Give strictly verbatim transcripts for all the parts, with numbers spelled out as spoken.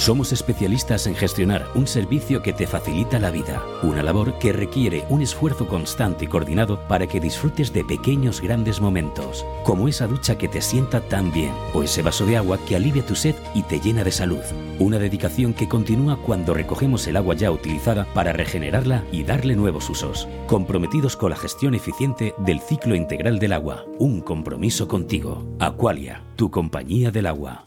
Somos especialistas en gestionar un servicio que te facilita la vida, una labor que requiere un esfuerzo constante y coordinado para que disfrutes de pequeños grandes momentos, como esa ducha que te sienta tan bien o ese vaso de agua que alivia tu sed y te llena de salud. Una dedicación que continúa cuando recogemos el agua ya utilizada para regenerarla y darle nuevos usos. Comprometidos con la gestión eficiente del ciclo integral del agua. Un compromiso contigo. Aqualia, tu compañía del agua.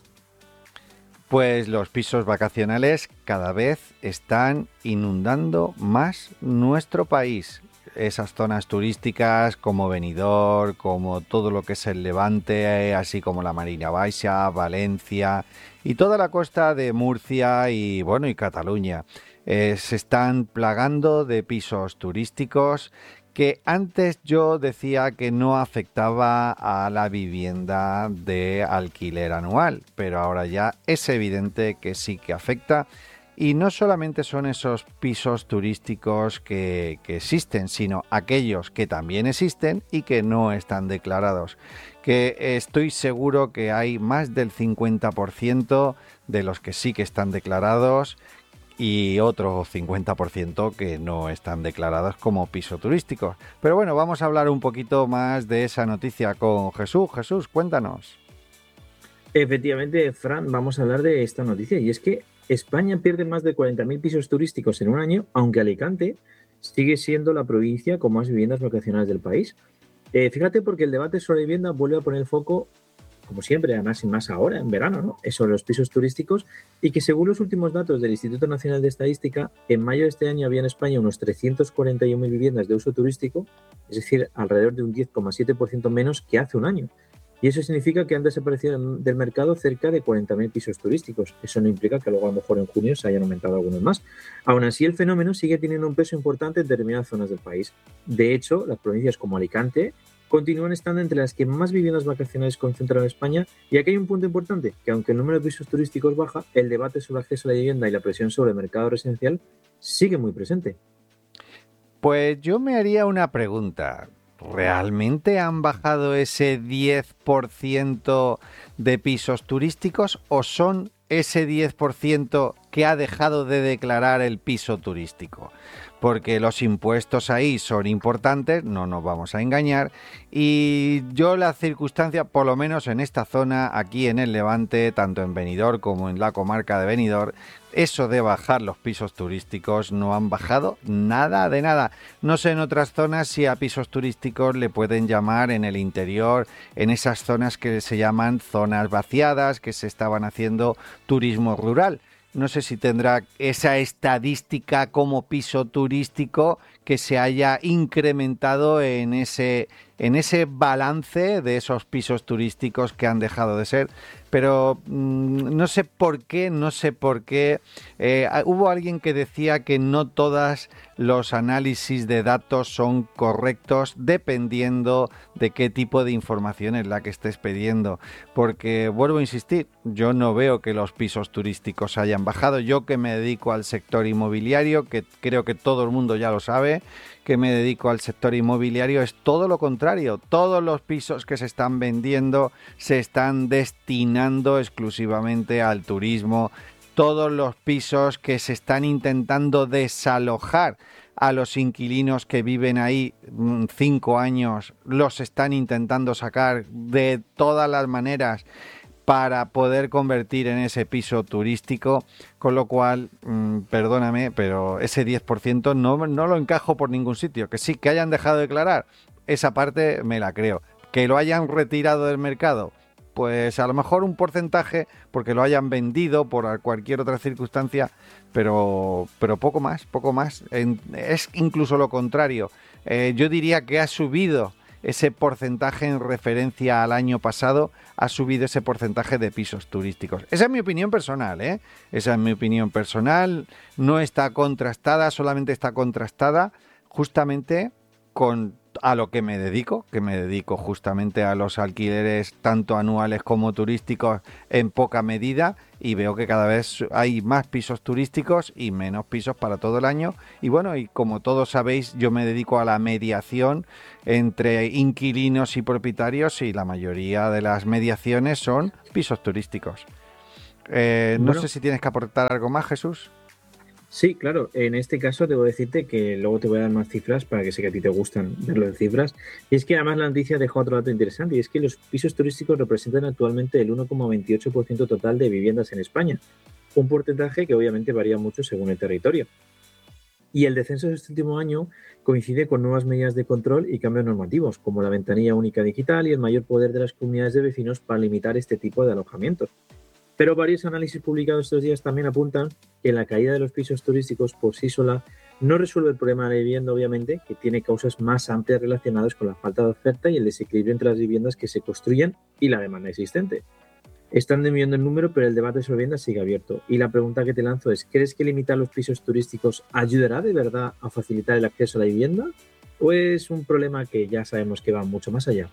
Pues los pisos vacacionales cada vez están inundando más nuestro país. Esas zonas turísticas como Benidorm, como todo lo que es el Levante, así como la Marina Baixa, Valencia y toda la costa de Murcia y bueno y Cataluña. Eh, se están plagando de pisos turísticos que antes yo decía que no afectaba a la vivienda de alquiler anual, pero ahora ya es evidente que sí que afecta. Y no solamente son esos pisos turísticos que, que existen, sino aquellos que también existen y que no están declarados. Que estoy seguro que hay más del cincuenta por ciento de los que sí que están declarados y otro cincuenta por ciento que no están declarados como pisos turísticos. Pero bueno, vamos a hablar un poquito más de esa noticia con Jesús. Jesús, cuéntanos. Efectivamente, Fran, vamos a hablar de esta noticia y es que España pierde más de cuarenta mil pisos turísticos en un año, aunque Alicante sigue siendo la provincia con más viviendas vacacionales del país. Eh, fíjate porque el debate sobre vivienda vuelve a poner el foco, como siempre, además y más ahora, en verano, ¿no? Es sobre los pisos turísticos y que según los últimos datos del Instituto Nacional de Estadística, en mayo de este año había en España unos trescientas cuarenta y una mil viviendas de uso turístico, es decir, alrededor de un diez coma siete por ciento menos que hace un año. Y eso significa que han desaparecido del mercado cerca de cuarenta mil pisos turísticos. Eso no implica que luego a lo mejor en junio se hayan aumentado algunos más. Aún así, el fenómeno sigue teniendo un peso importante en determinadas zonas del país. De hecho, las provincias como Alicante continúan estando entre las que más viviendas vacacionales concentran en España. Y aquí hay un punto importante, que aunque el número de pisos turísticos baja, el debate sobre el acceso a la vivienda y la presión sobre el mercado residencial sigue muy presente. Pues yo me haría una pregunta. ¿Realmente han bajado ese diez por ciento de pisos turísticos o son ese diez por ciento que ha dejado de declarar el piso turístico? Porque los impuestos ahí son importantes, no nos vamos a engañar, y yo la circunstancia, por lo menos en esta zona, aquí en el Levante, tanto en Benidorm como en la comarca de Benidorm, eso de bajar los pisos turísticos no han bajado nada de nada. No sé en otras zonas si a pisos turísticos le pueden llamar en el interior, en esas zonas que se llaman zonas vaciadas, que se estaban haciendo turismo rural. No sé si tendrá esa estadística como piso turístico que se haya incrementado en ese, en ese balance de esos pisos turísticos que han dejado de ser. Pero mmm, no sé por qué, no sé por qué. Eh, hubo alguien que decía que no todos los análisis de datos son correctos dependiendo de qué tipo de información es la que estés pidiendo. Porque, vuelvo a insistir, yo no veo que los pisos turísticos hayan bajado. Yo que me dedico al sector inmobiliario, que creo que todo el mundo ya lo sabe, que me dedico al sector inmobiliario, es todo lo contrario. Todos los pisos que se están vendiendo se están destinando exclusivamente al turismo. Todos los pisos que se están intentando desalojar a los inquilinos que viven ahí cinco años, los están intentando sacar de todas las maneras para poder convertir en ese piso turístico, con lo cual, mmm, perdóname, pero ese diez por ciento no, no lo encajo por ningún sitio. Que sí, que hayan dejado de declarar, esa parte me la creo. Que lo hayan retirado del mercado, pues a lo mejor un porcentaje, porque lo hayan vendido por cualquier otra circunstancia, pero, pero poco más, poco más. En, es incluso lo contrario. Eh, yo diría que ha subido ese porcentaje en referencia al año pasado, ha subido ese porcentaje de pisos turísticos. Esa es mi opinión personal, ¿eh? Esa es mi opinión personal, no está contrastada, solamente está contrastada justamente con a lo que me dedico, que me dedico justamente a los alquileres tanto anuales como turísticos en poca medida, y veo que cada vez hay más pisos turísticos y menos pisos para todo el año. Y bueno, y como todos sabéis, yo me dedico a la mediación entre inquilinos y propietarios y la mayoría de las mediaciones son pisos turísticos. Eh, no Bueno, sé si tienes que aportar algo más, Jesús. sí, claro. En este caso debo decirte que luego te voy a dar más cifras para que sé que a ti te gustan verlo en cifras. Y es que además la noticia deja otro dato interesante y es que los pisos turísticos representan actualmente el uno coma veintiocho por ciento total de viviendas en España. Un porcentaje que obviamente varía mucho según el territorio. Y el descenso de este último año coincide con nuevas medidas de control y cambios normativos, como la ventanilla única digital y el mayor poder de las comunidades de vecinos para limitar este tipo de alojamientos. Pero varios análisis publicados estos días también apuntan que la caída de los pisos turísticos por sí sola no resuelve el problema de la vivienda, obviamente, que tiene causas más amplias relacionadas con la falta de oferta y el desequilibrio entre las viviendas que se construyen y la demanda existente. Están disminuyendo el número, pero el debate sobre vivienda sigue abierto. Y la pregunta que te lanzo es, ¿crees que limitar los pisos turísticos ayudará de verdad a facilitar el acceso a la vivienda? ¿O es un problema que ya sabemos que va mucho más allá?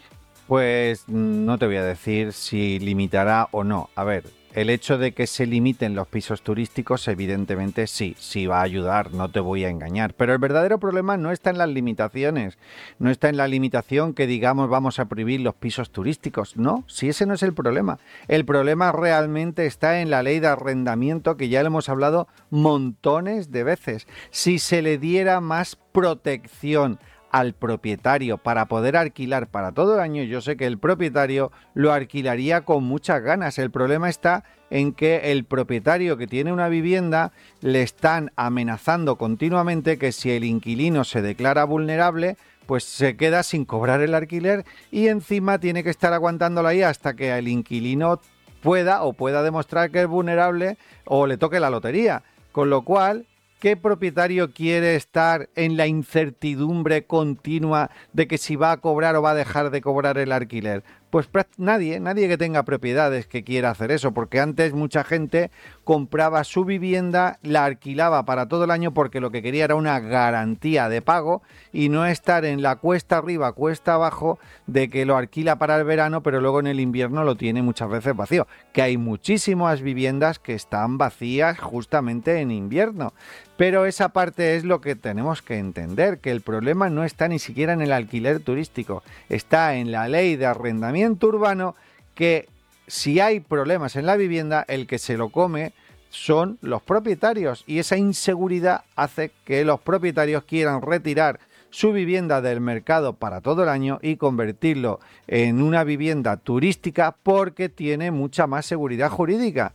Pues no te voy a decir si limitará o no. A ver, el hecho de que se limiten los pisos turísticos, evidentemente sí, sí va a ayudar, no te voy a engañar. Pero el verdadero problema no está en las limitaciones, no está en la limitación que digamos vamos a prohibir los pisos turísticos. No, si ese no es el problema. El problema realmente está en la ley de arrendamiento, que ya lo hemos hablado montones de veces. Si se le diera más protección al propietario para poder alquilar para todo el año, yo sé que el propietario lo alquilaría con muchas ganas. El problema está en que el propietario que tiene una vivienda le están amenazando continuamente que si el inquilino se declara vulnerable, pues se queda sin cobrar el alquiler y encima tiene que estar aguantándolo ahí hasta que el inquilino pueda o pueda demostrar que es vulnerable o le toque la lotería. Con lo cual, ¿qué propietario quiere estar en la incertidumbre continua de que si va a cobrar o va a dejar de cobrar el alquiler? Pues nadie, nadie que tenga propiedades que quiera hacer eso, porque antes mucha gente compraba su vivienda, la alquilaba para todo el año porque lo que quería era una garantía de pago y no estar en la cuesta arriba, cuesta abajo de que lo alquila para el verano, pero luego en el invierno lo tiene muchas veces vacío, que hay muchísimas viviendas que están vacías justamente en invierno. Pero esa parte es lo que tenemos que entender, que el problema no está ni siquiera en el alquiler turístico, está en la ley de arrendamiento urbano, que si hay problemas en la vivienda, el que se lo come son los propietarios y esa inseguridad hace que los propietarios quieran retirar su vivienda del mercado para todo el año y convertirlo en una vivienda turística porque tiene mucha más seguridad jurídica.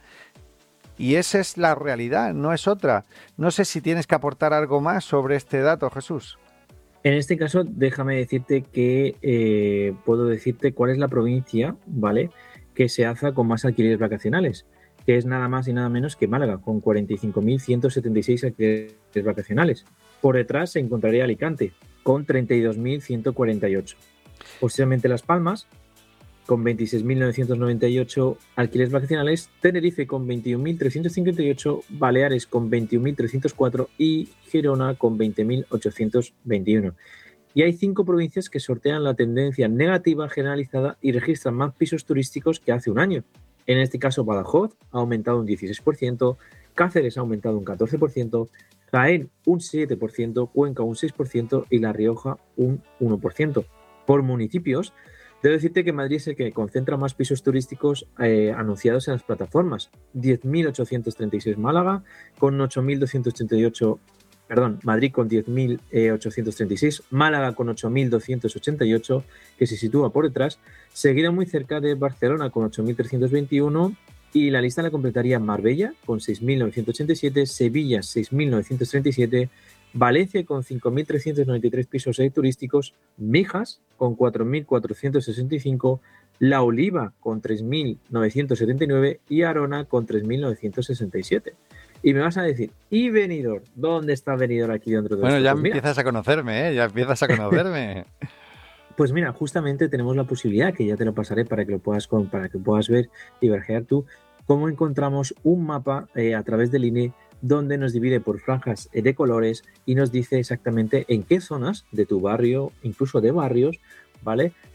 Y esa es la realidad, no es otra. No sé si tienes que aportar algo más sobre este dato, Jesús. En este caso, déjame decirte que eh, puedo decirte cuál es la provincia, ¿vale?, que se alza con más alquileres vacacionales, que es nada más y nada menos que Málaga, con cuarenta y cinco mil ciento setenta y seis alquileres vacacionales. Por detrás se encontraría Alicante, con treinta y dos mil ciento cuarenta y ocho. Posteriormente Las Palmas, con veintiséis mil novecientos noventa y ocho alquileres vacacionales, Tenerife con veintiún mil trescientos cincuenta y ocho, Baleares con veintiún mil trescientos cuatro y Girona con veinte mil ochocientos veintiuno. Y hay cinco provincias que sortean la tendencia negativa generalizada y registran más pisos turísticos que hace un año. En este caso, Badajoz ha aumentado un dieciséis por ciento, Cáceres ha aumentado un catorce por ciento, Jaén un siete por ciento, Cuenca un seis por ciento y La Rioja un uno por ciento. Por municipios, debo decirte que Madrid es el que concentra más pisos turísticos eh, anunciados en las plataformas. diez mil ochocientos treinta y seis Málaga, con ocho mil doscientos ochenta y ocho, perdón, Madrid con diez mil ochocientos treinta y seis, Málaga con ocho mil doscientos ochenta y ocho, que se sitúa por detrás, seguida muy cerca de Barcelona con ocho mil trescientos veintiuno, y la lista la completaría Marbella con seis mil novecientos ochenta y siete, Sevilla seis mil novecientos treinta y siete, Valencia con cinco mil trescientos noventa y tres pisos turísticos, Mijas con cuatro mil cuatrocientos sesenta y cinco, La Oliva con tres mil novecientos setenta y nueve y Arona con tres mil novecientos sesenta y siete. Y me vas a decir, ¿y Benidorm? ¿Dónde está Benidorm aquí dentro de Bueno, esto? ya Pues mira, empiezas a conocerme, ¿eh? Ya empiezas a conocerme. Pues mira, justamente tenemos la posibilidad, que ya te lo pasaré para que lo puedas, para que puedas ver y vergear tú, cómo encontramos un mapa eh, a través del I N E donde nos divide por franjas de colores y nos dice exactamente en qué zonas de tu barrio, incluso de barrios, ¿vale?,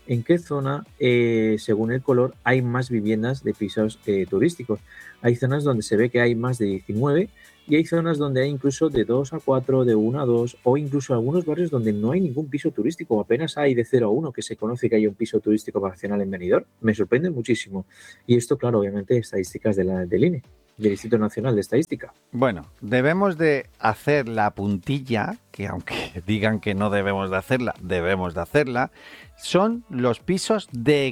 en qué zona, eh, según el color, hay más viviendas de pisos eh, turísticos. Hay zonas donde se ve que hay más de diecinueve y hay zonas donde hay incluso de dos a cuatro, de uno a dos, o incluso algunos barrios donde no hay ningún piso turístico, apenas hay de cero a uno que se conoce que hay un piso turístico vacacional en Benidorm. Me sorprende muchísimo. Y esto, claro, obviamente, estadísticas de la, del I N E, del Instituto Nacional de Estadística. Bueno, debemos de hacer la puntilla, que aunque digan que no debemos de hacerla, debemos de hacerla, son los pisos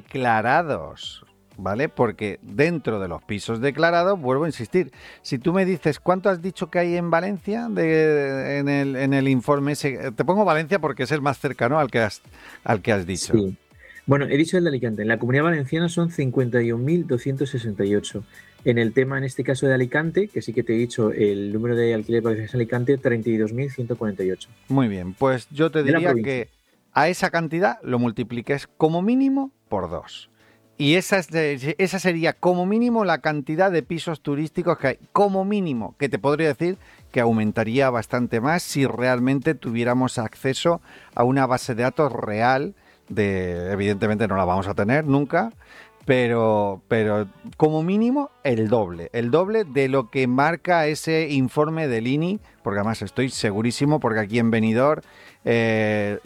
declarados, ¿vale? Porque dentro de los pisos declarados, vuelvo a insistir, si tú me dices, ¿cuánto has dicho que hay en Valencia de, en, el, en el informe ese? Te pongo Valencia porque es el más cercano al que has, al que has dicho. Sí. Bueno, he dicho el de Alicante. En la Comunidad Valenciana son cincuenta y un mil doscientos sesenta y ocho. En el tema, en este caso de Alicante, que sí que te he dicho el número de alquiler de Alicante, treinta y dos mil ciento cuarenta y ocho. Muy bien, pues yo te diría que a esa cantidad lo multipliques como mínimo por dos. Y esa, es de, esa sería como mínimo la cantidad de pisos turísticos que hay. Como mínimo, que te podría decir que aumentaría bastante más si realmente tuviéramos acceso a una base de datos real. De, evidentemente no la vamos a tener nunca, pero, pero como mínimo el doble, el doble de lo que marca ese informe del I N I, porque además estoy segurísimo, porque aquí en Benidorm, eh,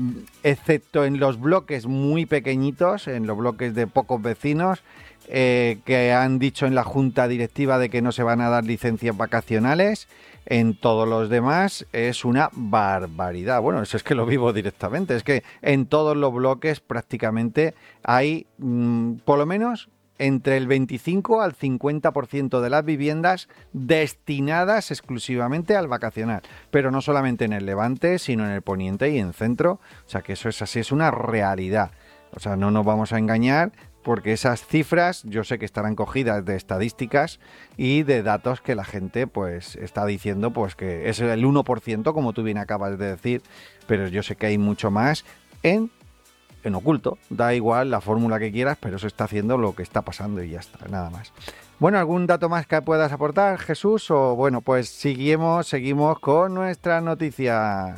excepto en los bloques muy pequeñitos, en los bloques de pocos vecinos, eh, que han dicho en la junta directiva de que no se van a dar licencias vacacionales, en todos los demás es una barbaridad. Bueno, eso es que lo vivo directamente. Es que en todos los bloques prácticamente hay, mmm, por lo menos, entre el veinticinco al cincuenta por ciento de las viviendas destinadas exclusivamente al vacacional. Pero no solamente en el Levante, sino en el Poniente y en Centro. O sea que eso es así, es una realidad. O sea, no nos vamos a engañar, porque esas cifras yo sé que estarán cogidas de estadísticas y de datos que la gente pues está diciendo pues que es el uno por ciento, como tú bien acabas de decir, pero yo sé que hay mucho más en, en oculto. Da igual la fórmula que quieras, pero eso está haciendo lo que está pasando y ya está, nada más. Bueno, ¿algún dato más que puedas aportar, Jesús? O bueno, pues seguimos, seguimos con nuestras noticias.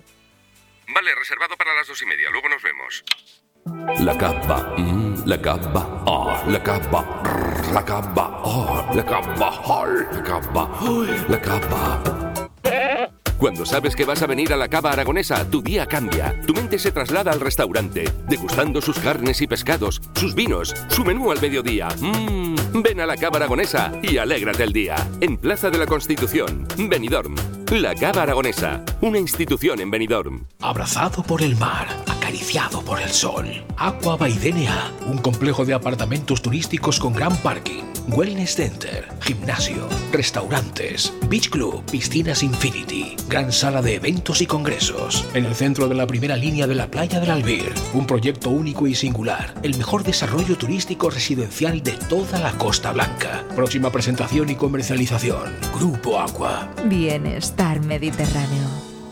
Vale, reservado para las dos y media, luego nos vemos. La capa, mm, la capa, oh, la capa, rrr, la capa, oh, la capa, oh, la capa, oh, la capa. Cuando sabes que vas a venir a la Cava Aragonesa, tu día cambia. Tu mente se traslada al restaurante, degustando sus carnes y pescados, sus vinos, su menú al mediodía. Mmm, ven a la Cava Aragonesa y alégrate el día. En Plaza de la Constitución, Benidorm. La Cava Aragonesa, una institución en Benidorm. Abrazado por el mar, acariciado por el sol. Aqua by D N A, un complejo de apartamentos turísticos con gran parking, wellness center, gimnasio, restaurantes, beach club, piscinas infinity, gran sala de eventos y congresos. En el centro de la primera línea de la playa del Albir, un proyecto único y singular, el mejor desarrollo turístico residencial de toda la Costa Blanca. Próxima presentación y comercialización, Grupo Aqua. Bienestar Mediterráneo.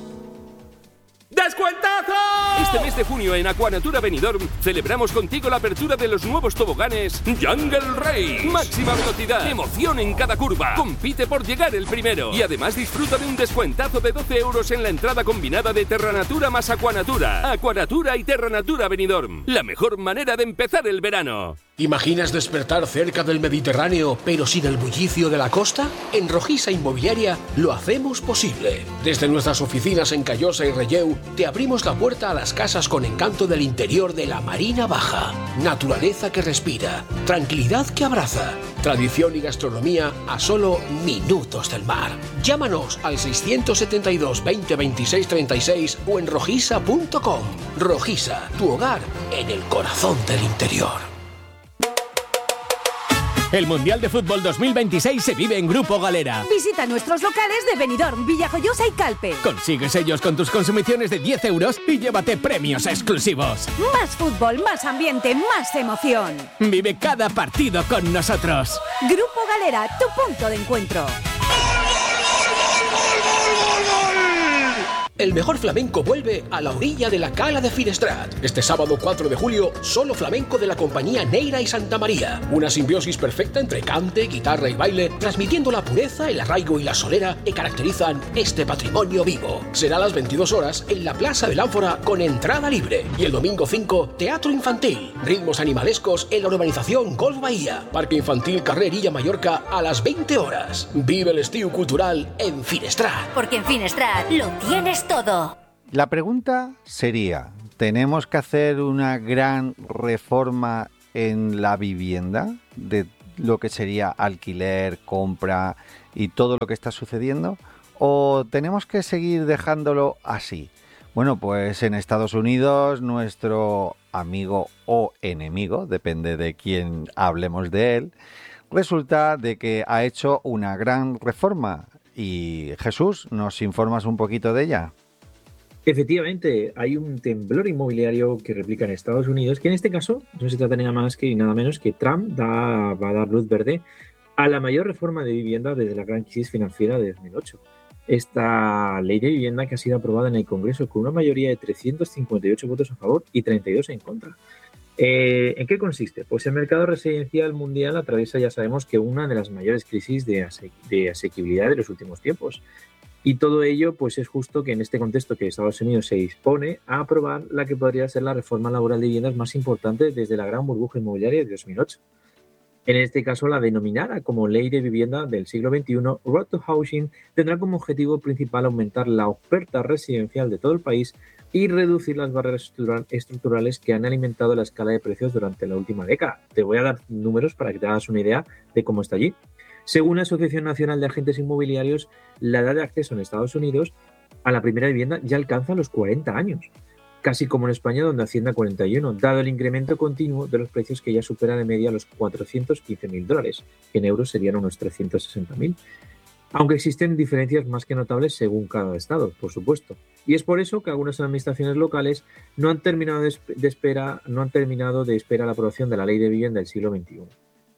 ¡Descuentazo! Este mes de junio en Aquanatura Benidorm celebramos contigo la apertura de los nuevos toboganes Jungle Race. Máxima velocidad, emoción en cada curva. Compite por llegar el primero. Y además disfruta de un descuentazo de doce euros en la entrada combinada de Terranatura más Aquanatura. Aquanatura y Terranatura Benidorm. La mejor manera de empezar el verano. ¿Imaginas despertar cerca del Mediterráneo, pero sin el bullicio de la costa? En Rojisa Inmobiliaria lo hacemos posible. Desde nuestras oficinas en Callosa y Relleu, te abrimos la puerta a las casas con encanto del interior de la Marina Baja. Naturaleza que respira, tranquilidad que abraza, tradición y gastronomía a solo minutos del mar. Llámanos al seiscientos setenta y dos, veinte, veintiséis, treinta y seis o en rojisa punto com. Rojisa, tu hogar en el corazón del interior. El Mundial de Fútbol dos mil veintiséis se vive en Grupo Galera. Visita nuestros locales de Benidorm, Villajoyosa y Calpe. Consigues ellos con tus consumiciones de diez euros y llévate premios exclusivos. Más fútbol, más ambiente, más emoción. Vive cada partido con nosotros. Grupo Galera, tu punto de encuentro. El mejor flamenco vuelve a la orilla de la Cala de Finestrat. Este sábado cuatro de julio, solo flamenco de la compañía Neira y Santa María. Una simbiosis perfecta entre cante, guitarra y baile, transmitiendo la pureza, el arraigo y la solera que caracterizan este patrimonio vivo. Será a las veintidós horas en la Plaza del Ánfora con entrada libre. Y el domingo cinco, teatro infantil, ritmos animalescos en la urbanización Golf Bahía, Parque Infantil Carrerilla Mallorca a las veinte horas. Vive el estío cultural en Finestrat. Porque en Finestrat lo tienes todo. La pregunta sería, ¿tenemos que hacer una gran reforma en la vivienda? De lo que sería alquiler, compra y todo lo que está sucediendo. ¿O tenemos que seguir dejándolo así? Bueno, pues en Estados Unidos nuestro amigo o enemigo, depende de quién hablemos de él, resulta de que ha hecho una gran reforma. Y Jesús, ¿nos informas un poquito de ella? Efectivamente, hay un temblor inmobiliario que replica en Estados Unidos, que en este caso no se trata nada más que nada menos que Trump da, va a dar luz verde a la mayor reforma de vivienda desde la gran crisis financiera de dos mil ocho. Esta ley de vivienda que ha sido aprobada en el Congreso con una mayoría de trescientos cincuenta y ocho votos a favor y treinta y dos en contra. Eh, ¿En qué consiste? Pues el mercado residencial mundial atraviesa, ya sabemos, que una de las mayores crisis de, ase- de asequibilidad de los últimos tiempos. Y todo ello pues es justo que en este contexto que Estados Unidos se dispone a aprobar la que podría ser la reforma laboral de viviendas más importante desde la gran burbuja inmobiliaria de dos mil ocho. En este caso, la denominada como Ley de Vivienda del siglo veintiuno, Road to Housing, tendrá como objetivo principal aumentar la oferta residencial de todo el país y reducir las barreras estructurales que han alimentado la escala de precios durante la última década. Te voy a dar números para que te hagas una idea de cómo está allí. Según la Asociación Nacional de Agentes Inmobiliarios, la edad de acceso en Estados Unidos a la primera vivienda ya alcanza los cuarenta años, casi como en España, donde asciende a cuarenta y uno, dado el incremento continuo de los precios que ya superan de media los cuatrocientos quince mil dólares, que en euros serían unos trescientos sesenta mil. Aunque existen diferencias más que notables según cada estado, por supuesto. Y es por eso que algunas administraciones locales no han terminado de, de espera, no han terminado de esperar la aprobación de la Ley de Vivienda del siglo veintiuno.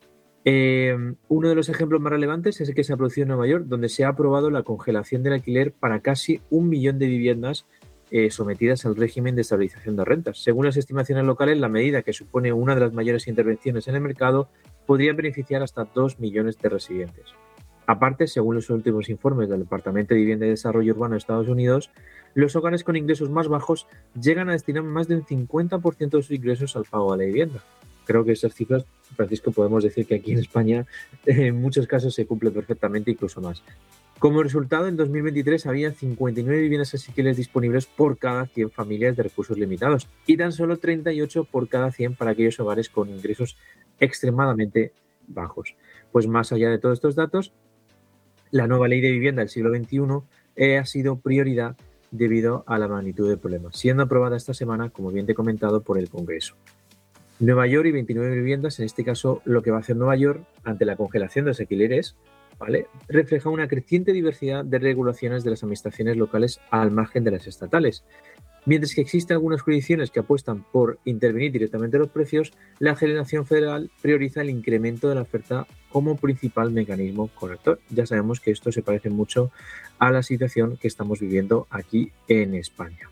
Eh, uno de los ejemplos más relevantes es el que se ha producido en Nueva York, donde se ha aprobado la congelación del alquiler para casi un millón de viviendas eh, sometidas al régimen de estabilización de rentas. Según las estimaciones locales, la medida, que supone una de las mayores intervenciones en el mercado, podría beneficiar hasta dos millones de residentes. Aparte, según los últimos informes del Departamento de Vivienda y Desarrollo Urbano de Estados Unidos, los hogares con ingresos más bajos llegan a destinar más del cincuenta por ciento de sus ingresos al pago de la vivienda. Creo que esas cifras, Francisco, podemos decir que aquí en España en muchos casos se cumple perfectamente, incluso más. Como resultado, en dos mil veintitrés había cincuenta y nueve viviendas asequibles disponibles por cada cien familias de recursos limitados y tan solo treinta y ocho por cada cien para aquellos hogares con ingresos extremadamente bajos. Pues más allá de todos estos datos, la nueva Ley de Vivienda del siglo veintiuno eh, ha sido prioridad debido a la magnitud del problema, siendo aprobada esta semana, como bien te he comentado, por el Congreso. Nueva York y veintinueve viviendas, en este caso lo que va a hacer Nueva York ante la congelación de los alquileres, ¿vale?, refleja una creciente diversidad de regulaciones de las administraciones locales al margen de las estatales. Mientras que existen algunas jurisdicciones que apuestan por intervenir directamente los precios, la legislación federal prioriza el incremento de la oferta como principal mecanismo corrector. Ya sabemos que esto se parece mucho a la situación que estamos viviendo aquí en España.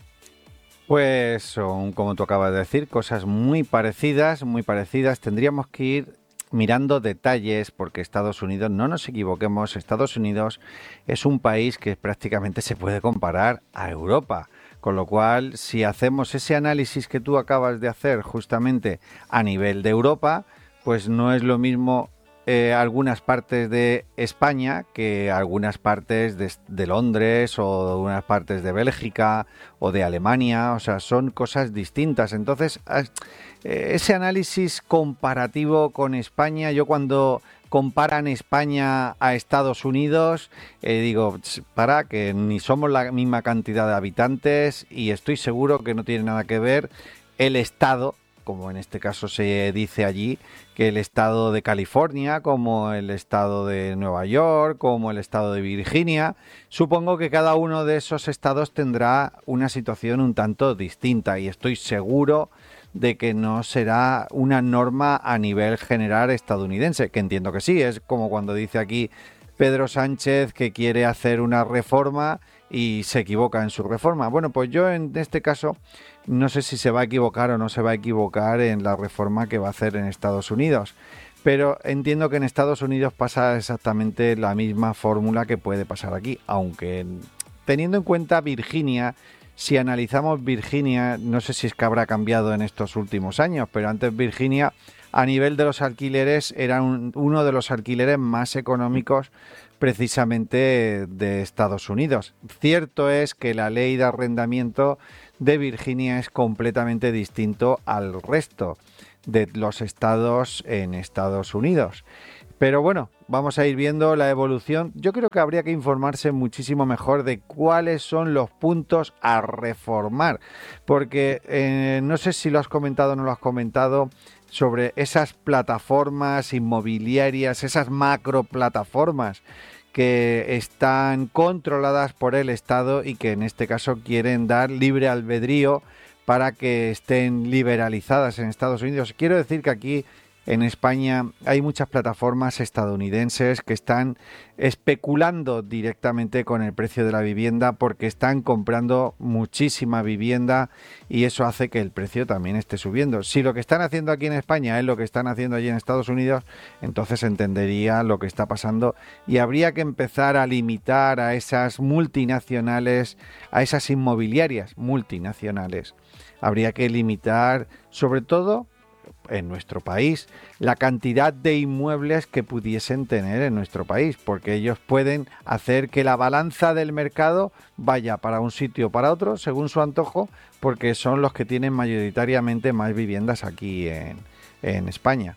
Pues son, como tú acabas de decir, cosas muy parecidas, muy parecidas. Tendríamos que ir mirando detalles porque Estados Unidos, no nos equivoquemos, Estados Unidos es un país que prácticamente se puede comparar a Europa. Con lo cual, si hacemos ese análisis que tú acabas de hacer justamente a nivel de Europa, pues no es lo mismo eh, algunas partes de España que algunas partes de, de Londres o algunas partes de Bélgica o de Alemania. O sea, son cosas distintas. Entonces, eh, ese análisis comparativo con España, yo cuando comparan España a Estados Unidos, eh, digo, para que ni somos la misma cantidad de habitantes y estoy seguro que no tiene nada que ver el estado, como en este caso se dice allí, que el estado de California, como el estado de Nueva York, como el estado de Virginia. Supongo que cada uno de esos estados tendrá una situación un tanto distinta y estoy seguro de que no será una norma a nivel general estadounidense, que entiendo que sí, es como cuando dice aquí Pedro Sánchez que quiere hacer una reforma y se equivoca en su reforma. Bueno, pues yo en este caso no sé si se va a equivocar o no se va a equivocar en la reforma que va a hacer en Estados Unidos, pero entiendo que en Estados Unidos pasa exactamente la misma fórmula que puede pasar aquí, aunque teniendo en cuenta Virginia, si analizamos Virginia, no sé si es que habrá cambiado en estos últimos años, pero antes Virginia a nivel de los alquileres era un, uno de los alquileres más económicos precisamente de Estados Unidos. Cierto es que la ley de arrendamiento de Virginia es completamente distinto al resto de los estados en Estados Unidos. Pero bueno, vamos a ir viendo la evolución. Yo creo que habría que informarse muchísimo mejor de cuáles son los puntos a reformar, porque eh, no sé si lo has comentado o no lo has comentado, sobre esas plataformas inmobiliarias, esas macro plataformas que están controladas por el Estado y que en este caso quieren dar libre albedrío para que estén liberalizadas en Estados Unidos. Quiero decir que aquí en España hay muchas plataformas estadounidenses que están especulando directamente con el precio de la vivienda porque están comprando muchísima vivienda y eso hace que el precio también esté subiendo. Si lo que están haciendo aquí en España es lo que están haciendo allí en Estados Unidos, entonces entendería lo que está pasando y habría que empezar a limitar a esas multinacionales, a esas inmobiliarias multinacionales. Habría que limitar, sobre todo en nuestro país, la cantidad de inmuebles que pudiesen tener en nuestro país, porque ellos pueden hacer que la balanza del mercado vaya para un sitio o para otro según su antojo, porque son los que tienen mayoritariamente más viviendas aquí en, en España,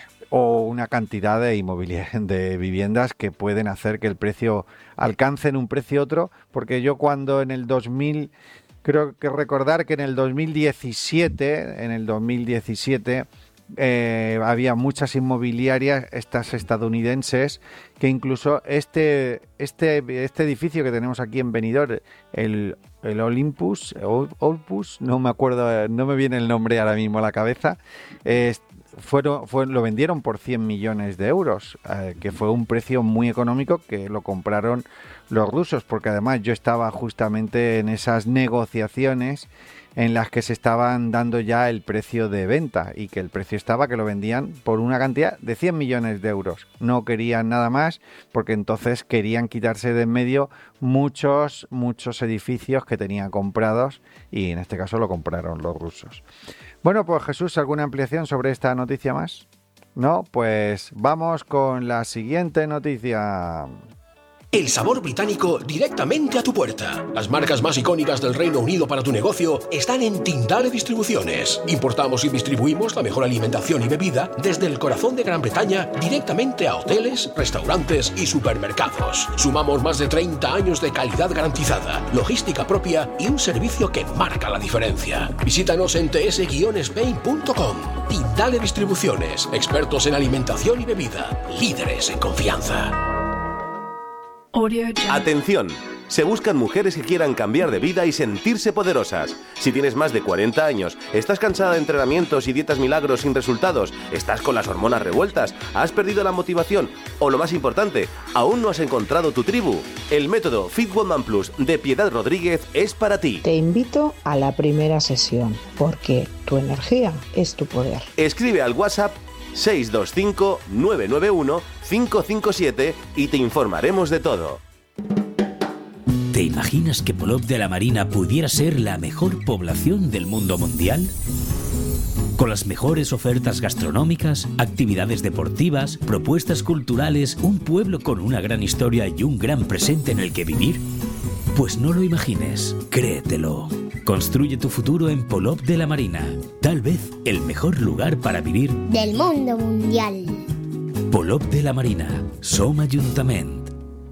o una cantidad de inmobiliarias, de viviendas que pueden hacer que el precio alcance en un precio otro, porque yo cuando en el dos mil creo que recordar que en el dos mil diecisiete, en el dos mil diecisiete eh, había muchas inmobiliarias, estas estadounidenses, que incluso este este este edificio que tenemos aquí en Benidorm, el el Olympus, Olympus, no me acuerdo, no me viene el nombre ahora mismo a la cabeza, eh, fueron, fue, lo vendieron por cien millones de euros, eh, que fue un precio muy económico que lo compraron los rusos, porque además yo estaba justamente en esas negociaciones en las que se estaban dando ya el precio de venta y que el precio estaba que lo vendían por una cantidad de cien millones de euros. No querían nada más porque entonces querían quitarse de en medio muchos, muchos edificios que tenían comprados y en este caso lo compraron los rusos. Bueno, pues Jesús, ¿alguna ampliación sobre esta noticia más? No, pues vamos con la siguiente noticia. El sabor británico directamente a tu puerta. Las marcas más icónicas del Reino Unido para tu negocio están en Tindale Distribuciones. Importamos y distribuimos la mejor alimentación y bebida desde el corazón de Gran Bretaña directamente a hoteles, restaurantes y supermercados. Sumamos más de treinta años de calidad garantizada, logística propia y un servicio que marca la diferencia. Visítanos en t s guion spain punto com. Tindale Distribuciones, expertos en alimentación y bebida, líderes en confianza. Atención, se buscan mujeres que quieran cambiar de vida y sentirse poderosas. Si tienes más de cuarenta años, estás cansada de entrenamientos y dietas milagros sin resultados, estás con las hormonas revueltas, has perdido la motivación o lo más importante, aún no has encontrado tu tribu, el método Fit Woman Plus de Piedad Rodríguez es para ti. Te invito a la primera sesión porque tu energía es tu poder. Escribe al WhatsApp seis dos cinco nueve nueve uno cinco cinco siete y te informaremos de todo. ¿Te imaginas que Polop de la Marina pudiera ser la mejor población del mundo mundial? Con las mejores ofertas gastronómicas, actividades deportivas, propuestas culturales, un pueblo con una gran historia y un gran presente en el que vivir. Pues no lo imagines, créetelo. Construye tu futuro en Polop de la Marina. Tal vez el mejor lugar para vivir del mundo mundial. Polop de la Marina. Som Ajuntament.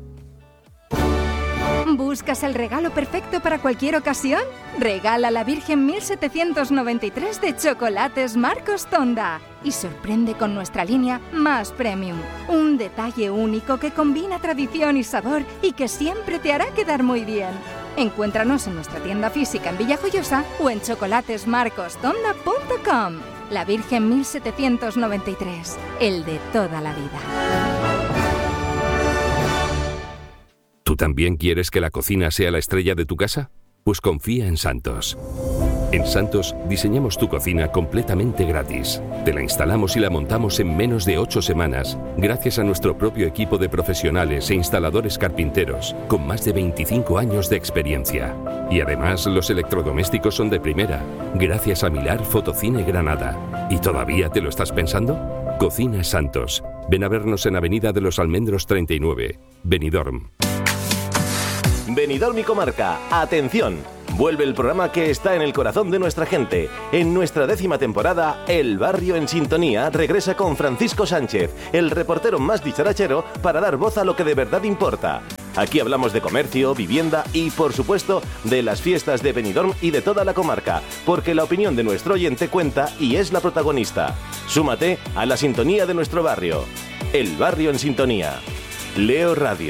¿Buscas el regalo perfecto para cualquier ocasión? Regala la Virgen mil setecientos noventa y tres de Chocolates Marcos Tonda y sorprende con nuestra línea Más Premium. Un detalle único que combina tradición y sabor y que siempre te hará quedar muy bien. Encuéntranos en nuestra tienda física en Villajoyosa o en chocolates marcos tonda punto com. La Virgen mil setecientos noventa y tres, el de toda la vida. Tu también quieres que la cocina sea la estrella de tu casa? Pues confía en Santos. En Santos diseñamos tu cocina completamente gratis. Te la instalamos y la montamos en menos de ocho semanas, gracias a nuestro propio equipo de profesionales e instaladores carpinteros, con más de veinticinco años de experiencia. Y además los electrodomésticos son de primera, gracias a Milar Fotocine Granada. ¿Y todavía te lo estás pensando? Cocina Santos. Ven a vernos en Avenida de los Almendros treinta y nueve, Benidorm. Benidorm y Comarca, atención. Vuelve el programa que está en el corazón de nuestra gente. En nuestra décima temporada, El Barrio en Sintonía regresa con Francisco Sánchez, el reportero más dicharachero, para dar voz a lo que de verdad importa. Aquí hablamos de comercio, vivienda y, por supuesto, de las fiestas de Benidorm y de toda la comarca, porque la opinión de nuestro oyente cuenta y es la protagonista. Súmate a la sintonía de nuestro barrio. El Barrio en Sintonía. Leo Radio.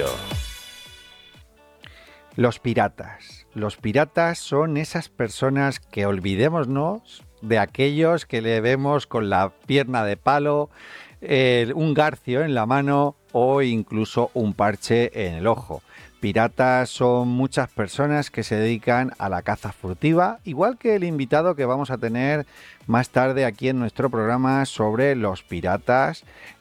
Los piratas. Los piratas son esas personas que olvidémonos de aquellos que le vemos con la pierna de palo, eh, un garfio en la mano o incluso un parche en el ojo. Piratas son muchas personas que se dedican a la caza furtiva, igual que el invitado que vamos a tener más tarde aquí en nuestro programa sobre los piratas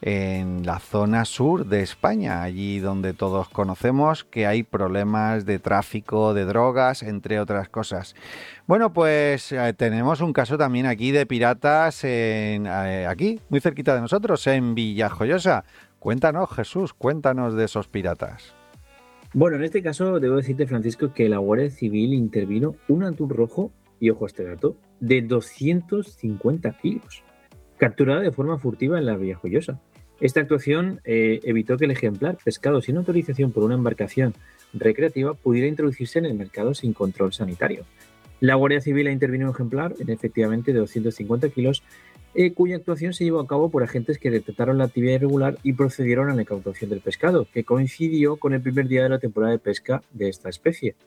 en la zona sur de España, allí donde todos conocemos que hay problemas de tráfico de drogas, entre otras cosas. Bueno, pues eh, tenemos un caso también aquí de piratas en, eh, aquí, muy cerquita de nosotros, en Villajoyosa. Cuéntanos, Jesús, cuéntanos de esos piratas. Bueno, en este caso debo decirte, Francisco, que la Guardia Civil intervino un atún rojo, y ojo a este dato, de doscientos cincuenta kilos, capturada de forma furtiva en la Villajoyosa. Esta actuación eh, evitó que el ejemplar, pescado sin autorización por una embarcación recreativa, pudiera introducirse en el mercado sin control sanitario. La Guardia Civil ha intervenido un ejemplar, en efectivamente de doscientos cincuenta kilos, eh, cuya actuación se llevó a cabo por agentes que detectaron la actividad irregular y procedieron a la incautación del pescado, que coincidió con el primer día de la temporada de pesca de esta especie.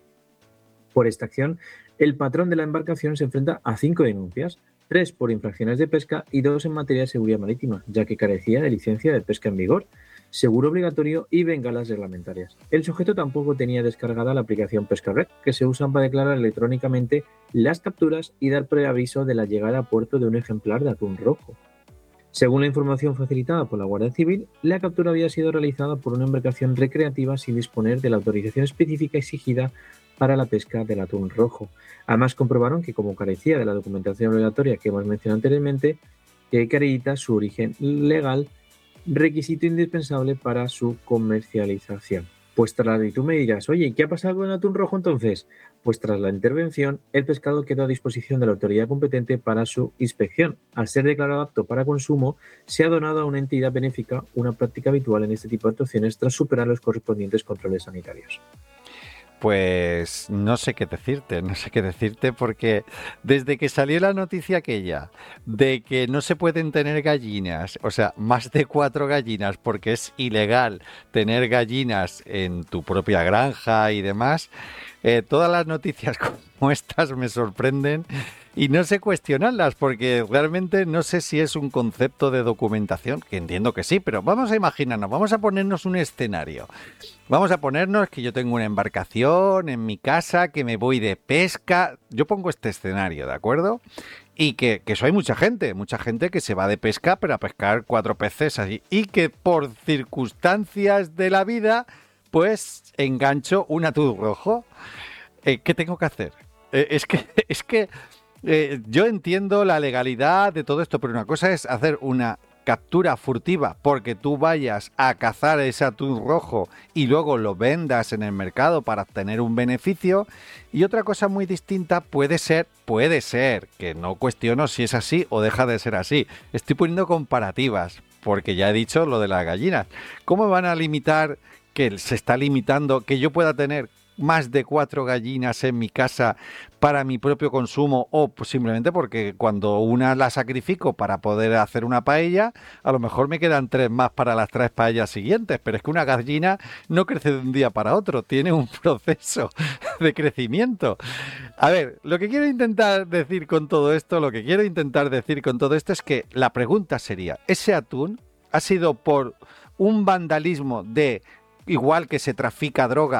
Por esta acción, el patrón de la embarcación se enfrenta a cinco denuncias, tres por infracciones de pesca y dos en materia de seguridad marítima, ya que carecía de licencia de pesca en vigor, seguro obligatorio y bengalas reglamentarias. El sujeto tampoco tenía descargada la aplicación PescaRed, que se usa para declarar electrónicamente las capturas y dar preaviso de la llegada a puerto de un ejemplar de atún rojo. Según la información facilitada por la Guardia Civil, la captura había sido realizada por una embarcación recreativa sin disponer de la autorización específica exigida para la pesca del atún rojo. Además, comprobaron que, como carecía de la documentación obligatoria que hemos mencionado anteriormente, que acredita su origen legal, requisito indispensable para su comercialización. Pues tras, y tú me dirás, oye, ¿qué ha pasado con el atún rojo entonces? Pues tras la intervención, el pescado quedó a disposición de la autoridad competente para su inspección. Al ser declarado apto para consumo, se ha donado a una entidad benéfica, una práctica habitual en este tipo de actuaciones tras superar los correspondientes controles sanitarios. Pues no sé qué decirte, no sé qué decirte porque desde que salió la noticia aquella de que no se pueden tener gallinas, o sea, más de cuatro gallinas porque es ilegal tener gallinas en tu propia granja y demás, eh, todas las noticias como estas me sorprenden y no sé cuestionarlas porque realmente no sé si es un concepto de documentación, que entiendo que sí, pero vamos a imaginarnos, vamos a ponernos un escenario. Vamos a ponernos que yo tengo una embarcación en mi casa, que me voy de pesca. Yo pongo este escenario, ¿de acuerdo? Y que, que eso hay mucha gente, mucha gente que se va de pesca, pero a pescar cuatro peces así. Y que por circunstancias de la vida, pues engancho un atún rojo. Eh, ¿Qué tengo que hacer? Eh, es que... Es que Eh, yo entiendo la legalidad de todo esto, pero una cosa es hacer una captura furtiva porque tú vayas a cazar ese atún rojo y luego lo vendas en el mercado para obtener un beneficio, y otra cosa muy distinta puede ser, puede ser, que no cuestiono si es así o deja de ser así, estoy poniendo comparativas porque ya he dicho lo de las gallinas. ¿Cómo van a limitar, que se está limitando, que yo pueda tener más de cuatro gallinas en mi casa para mi propio consumo, o pues simplemente porque cuando una la sacrifico para poder hacer una paella, a lo mejor me quedan tres más para las tres paellas siguientes? Pero es que una gallina no crece de un día para otro, tiene un proceso de crecimiento. A ver, lo que quiero intentar decir con todo esto, lo que quiero intentar decir con todo esto es que la pregunta sería, ¿ese atún ha sido por un vandalismo de, igual que se trafica droga,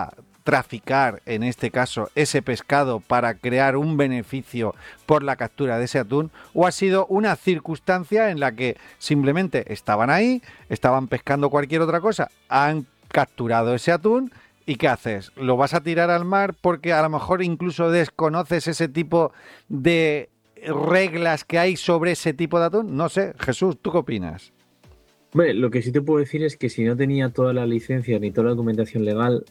traficar, en este caso, ese pescado para crear un beneficio por la captura de ese atún, o ha sido una circunstancia en la que simplemente estaban ahí, estaban pescando cualquier otra cosa, han capturado ese atún y ¿qué haces? ¿Lo vas a tirar al mar porque a lo mejor incluso desconoces ese tipo de reglas que hay sobre ese tipo de atún? No sé, Jesús, ¿tú qué opinas? Bueno, lo que sí te puedo decir es que si no tenía toda la licencia ni toda la documentación legal,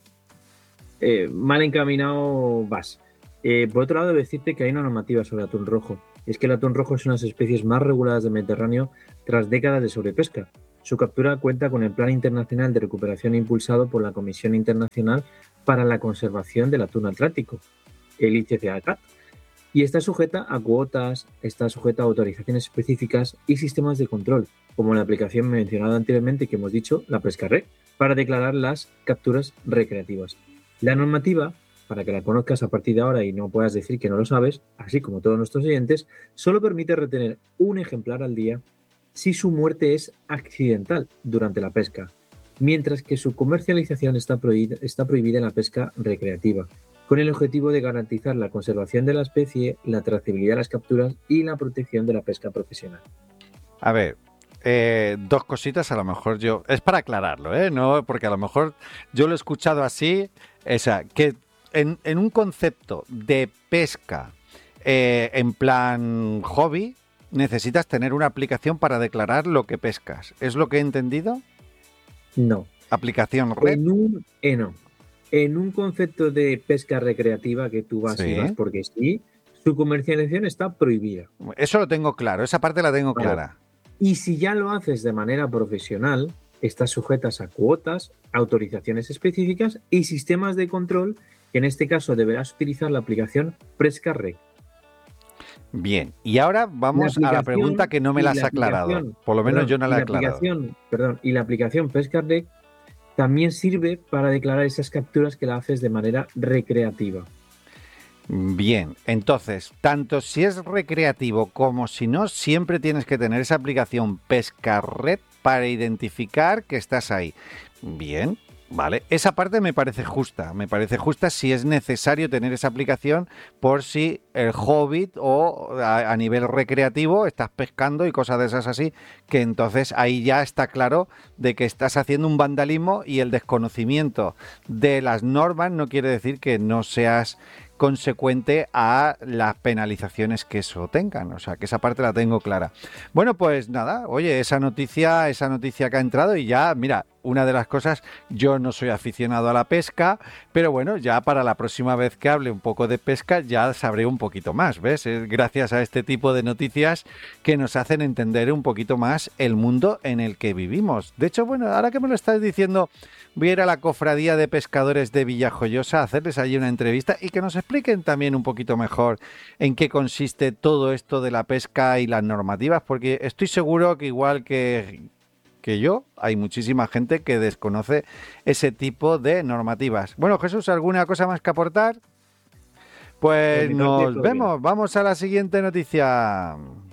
eh, mal encaminado vas. Eh, por otro lado, debo decirte que hay una normativa sobre el atún rojo. Es que el atún rojo es una de las especies más reguladas del Mediterráneo tras décadas de sobrepesca. Su captura cuenta con el Plan Internacional de Recuperación impulsado por la Comisión Internacional para la Conservación del Atún Atlántico, el I C C A C A T, y está sujeta a cuotas, está sujeta a autorizaciones específicas y sistemas de control, como la aplicación mencionada anteriormente que hemos dicho, la PescaRec, para declarar las capturas recreativas. La normativa, para que la conozcas a partir de ahora y no puedas decir que no lo sabes, así como todos nuestros oyentes, solo permite retener un ejemplar al día si su muerte es accidental durante la pesca, mientras que su comercialización está prohibida, está prohibida en la pesca recreativa, con el objetivo de garantizar la conservación de la especie, la trazabilidad de las capturas y la protección de la pesca profesional. A ver, eh, dos cositas a lo mejor yo... Es para aclararlo, ¿eh? No, porque a lo mejor yo lo he escuchado así, o sea, que en, en un concepto de pesca eh, en plan hobby, necesitas tener una aplicación para declarar lo que pescas. ¿Es lo que he entendido? No. ¿Aplicación red? En un, eh, no. En un concepto de pesca recreativa que tú vas ¿Sí? y vas porque sí, su comercialización está prohibida. Eso lo tengo claro, esa parte la tengo Vale. clara. Y si ya lo haces de manera profesional, estás sujetas a cuotas, autorizaciones específicas y sistemas de control, que en este caso deberás utilizar la aplicación PescaRec. Bien, y ahora vamos La a la pregunta que no me la has y la aclarado. aplicación- Por lo menos perdón, yo no y la he la aclarado. aplicación- Perdón, y la aplicación PescaRec también sirve para declarar esas capturas que la haces de manera recreativa. Bien, entonces, tanto si es recreativo como si no, siempre tienes que tener esa aplicación PescaRec para identificar que estás ahí. Bien, vale. Esa parte me parece justa, me parece justa si es necesario tener esa aplicación por si el Hobbit o a, a nivel recreativo estás pescando y cosas de esas así, que entonces ahí ya está claro de que estás haciendo un vandalismo y el desconocimiento de las normas no quiere decir que no seas consecuente a las penalizaciones que eso tengan, o sea que esa parte la tengo clara. Bueno, pues nada, oye, esa noticia, esa noticia que ha entrado y ya, mira, una de las cosas, yo no soy aficionado a la pesca, pero bueno, ya para la próxima vez que hable un poco de pesca ya sabré un poquito más, ¿ves? Es gracias a este tipo de noticias que nos hacen entender un poquito más el mundo en el que vivimos. De hecho, bueno, ahora que me lo estás diciendo, voy a ir a la cofradía de pescadores de Villajoyosa a hacerles allí una entrevista y que nos expliquen también un poquito mejor en qué consiste todo esto de la pesca y las normativas, porque estoy seguro que igual que, que yo, hay muchísima gente que desconoce ese tipo de normativas. Bueno, Jesús, ¿alguna cosa más que aportar? Pues nos vemos, vamos a la siguiente noticia.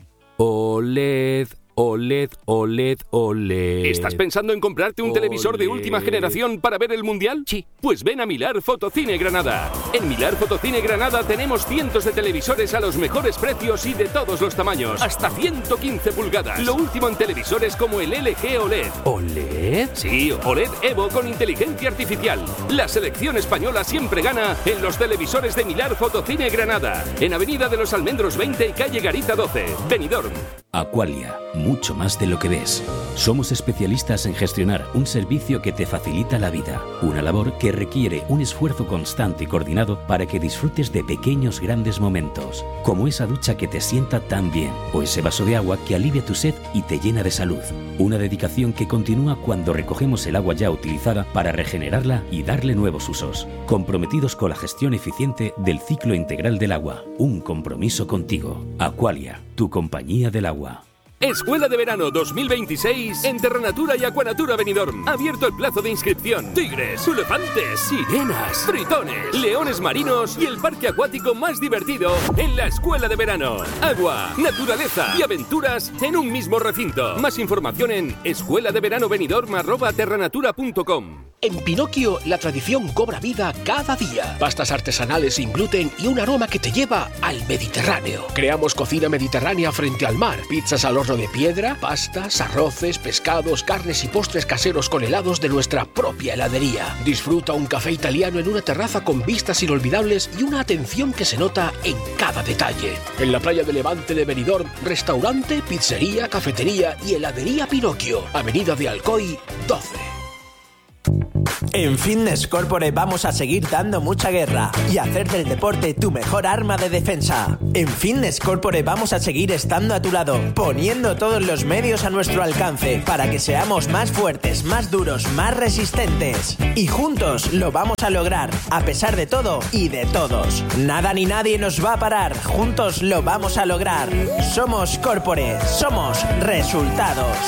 OLED, OLED, OLED, OLED. ¿Estás pensando en comprarte un televisor de última generación para ver el Mundial? Sí. Pues ven a Milar Fotocine Granada. En Milar Fotocine Granada tenemos cientos de televisores a los mejores precios y de todos los tamaños. Hasta ciento quince pulgadas. Lo último en televisores como el L G OLED. ¿OLED? Sí, OLED Evo con inteligencia artificial. La selección española siempre gana en los televisores de Milar Fotocine Granada. En Avenida de los Almendros veinte y calle Garita doce. Benidorm. Aqualia, mucho más de lo que ves. Somos especialistas en gestionar un servicio que te facilita la vida, una labor que requiere un esfuerzo constante y coordinado para que disfrutes de pequeños grandes momentos, como esa ducha que te sienta tan bien o ese vaso de agua que alivia tu sed y te llena de salud. Una dedicación que continúa cuando recogemos el agua ya utilizada para regenerarla y darle nuevos usos, comprometidos con la gestión eficiente del ciclo integral del agua. Un compromiso contigo. Aqualia, tu compañía del agua. Escuela de Verano dos mil veintiséis en Terranatura y Aquanatura Benidorm. Abierto el plazo de inscripción. Tigres, elefantes, sirenas, tritones, leones marinos y el parque acuático más divertido en la Escuela de Verano. Agua, naturaleza y aventuras en un mismo recinto. Más información en escuela de verano benidorm arroba terranatura punto com. En Pinocchio, la tradición cobra vida cada día. Pastas artesanales sin gluten y un aroma que te lleva al Mediterráneo. Creamos cocina mediterránea frente al mar. Pizzas al horno de piedra, pastas, arroces, pescados, carnes y postres caseros con helados de nuestra propia heladería. Disfruta un café italiano en una terraza con vistas inolvidables y una atención que se nota en cada detalle. En la playa de Levante de Benidorm, restaurante, pizzería, cafetería y heladería Pinocchio. Avenida de Alcoy, doce. En Fitness Corporate vamos a seguir dando mucha guerra y hacer del deporte tu mejor arma de defensa. En Fitness Corporate vamos a seguir estando a tu lado, poniendo todos los medios a nuestro alcance para que seamos más fuertes, más duros, más resistentes. Y juntos lo vamos a lograr, a pesar de todo y de todos. Nada ni nadie nos va a parar, juntos lo vamos a lograr. Somos Corporate, somos resultados.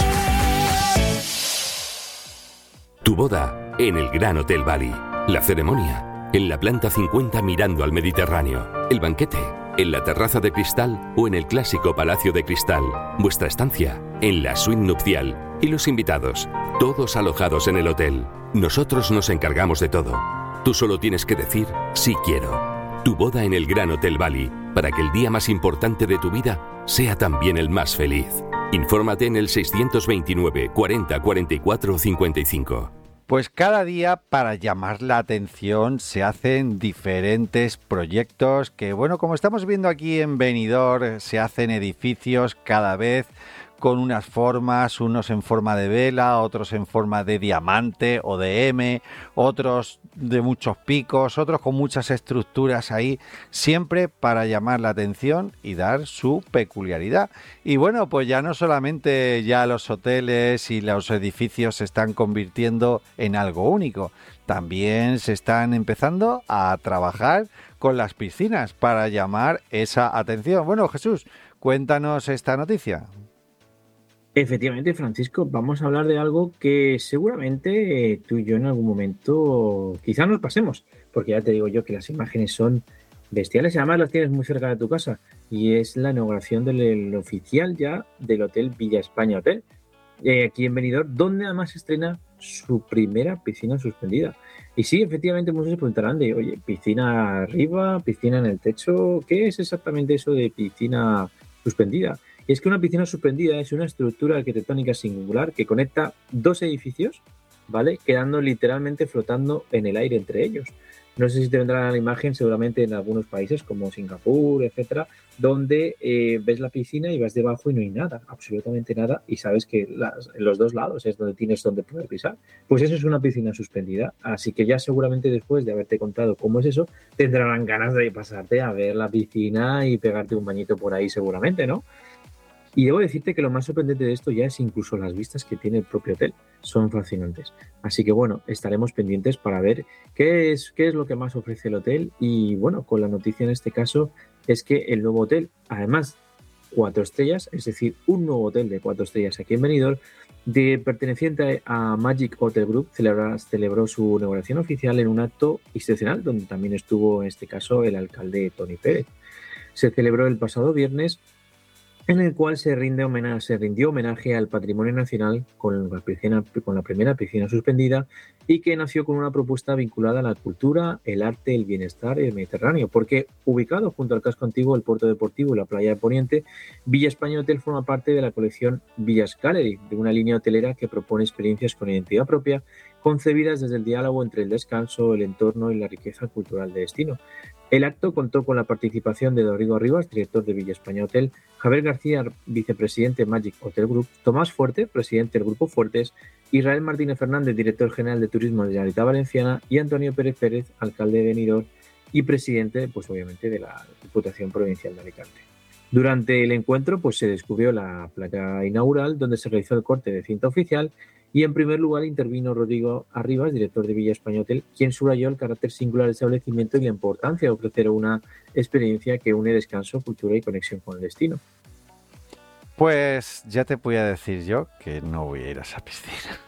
Tu boda en el Gran Hotel Bali. La ceremonia en la planta cincuenta mirando al Mediterráneo. El banquete en la terraza de cristal o en el clásico palacio de cristal. Vuestra estancia en la suite nupcial. Y los invitados, todos alojados en el hotel. Nosotros nos encargamos de todo. Tú solo tienes que decir sí quiero. Tu boda en el Gran Hotel Bali, para que el día más importante de tu vida sea también el más feliz. Infórmate en el seiscientos veintinueve cuarenta cuarenta y cuatro cincuenta y cinco. Pues cada día, para llamar la atención, se hacen diferentes proyectos que, bueno, como estamos viendo aquí en Benidorm, se hacen edificios cada vez con unas formas, unos en forma de vela, otros en forma de diamante o de M, otros de muchos picos, otros con muchas estructuras ahí, siempre para llamar la atención y dar su peculiaridad. Y bueno, pues ya no solamente ya los hoteles y los edificios se están convirtiendo en algo único, también se están empezando a trabajar con las piscinas para llamar esa atención. Bueno, Jesús, cuéntanos esta noticia. Efectivamente, Francisco, vamos a hablar de algo que seguramente eh, tú y yo en algún momento quizá nos pasemos, porque ya te digo yo que las imágenes son bestiales y además las tienes muy cerca de tu casa, y es la inauguración del el oficial ya del Hotel Villa España Hotel, eh, aquí en Benidorm, donde además se estrena su primera piscina suspendida. Y sí, efectivamente muchos se preguntarán de, oye, piscina arriba, piscina en el techo, ¿qué es exactamente eso de piscina suspendida? Y es que una piscina suspendida es una estructura arquitectónica singular que conecta dos edificios, ¿vale? Quedando literalmente flotando en el aire entre ellos. No sé si te vendrá la imagen, seguramente en algunos países como Singapur, etcétera, donde eh, ves la piscina y vas debajo y no hay nada, absolutamente nada, y sabes que las, en los dos lados es donde tienes donde poder pisar. Pues eso es una piscina suspendida, así que ya seguramente después de haberte contado cómo es eso, tendrán ganas de pasarte a ver la piscina y pegarte un bañito por ahí seguramente, ¿no? Y debo decirte que lo más sorprendente de esto ya es incluso las vistas que tiene el propio hotel. Son fascinantes. Así que bueno, estaremos pendientes para ver qué es, qué es lo que más ofrece el hotel. Y bueno, con la noticia en este caso es que el nuevo hotel, además cuatro estrellas, es decir, un nuevo hotel de cuatro estrellas aquí en Benidorm, de, perteneciente a Magic Hotel Group, celebró, celebró su inauguración oficial en un acto institucional donde también estuvo en este caso el alcalde Tony Pérez. Se celebró el pasado viernes, en el cual se, rinde homenaje, se rindió homenaje al patrimonio nacional con la, piscina, con la primera piscina suspendida, y que nació con una propuesta vinculada a la cultura, el arte, el bienestar y el Mediterráneo, porque ubicado junto al casco antiguo, el puerto deportivo y la playa de Poniente, Villa España Hotel forma parte de la colección Villas Gallery, de una línea hotelera que propone experiencias con identidad propia, concebidas desde el diálogo entre el descanso, el entorno y la riqueza cultural de destino. El acto contó con la participación de Rodrigo Rivas, director de Villa España Hotel, Javier García, vicepresidente de Magic Hotel Group, Tomás Fuerte, presidente del Grupo Fuertes, Israel Martínez Fernández, director general de Turismo de la Generalitat Valenciana, y Antonio Pérez Pérez, alcalde de Benidorm y presidente, pues obviamente, de la Diputación Provincial de Alicante. Durante el encuentro, pues se descubrió la placa inaugural, donde se realizó el corte de cinta oficial, y en primer lugar intervino Rodrigo Arribas, director de Villa España Hotel, quien subrayó el carácter singular del establecimiento y la importancia de ofrecer una experiencia que une descanso, cultura y conexión con el destino. Pues ya te voy a decir yo que no voy a ir a esa piscina.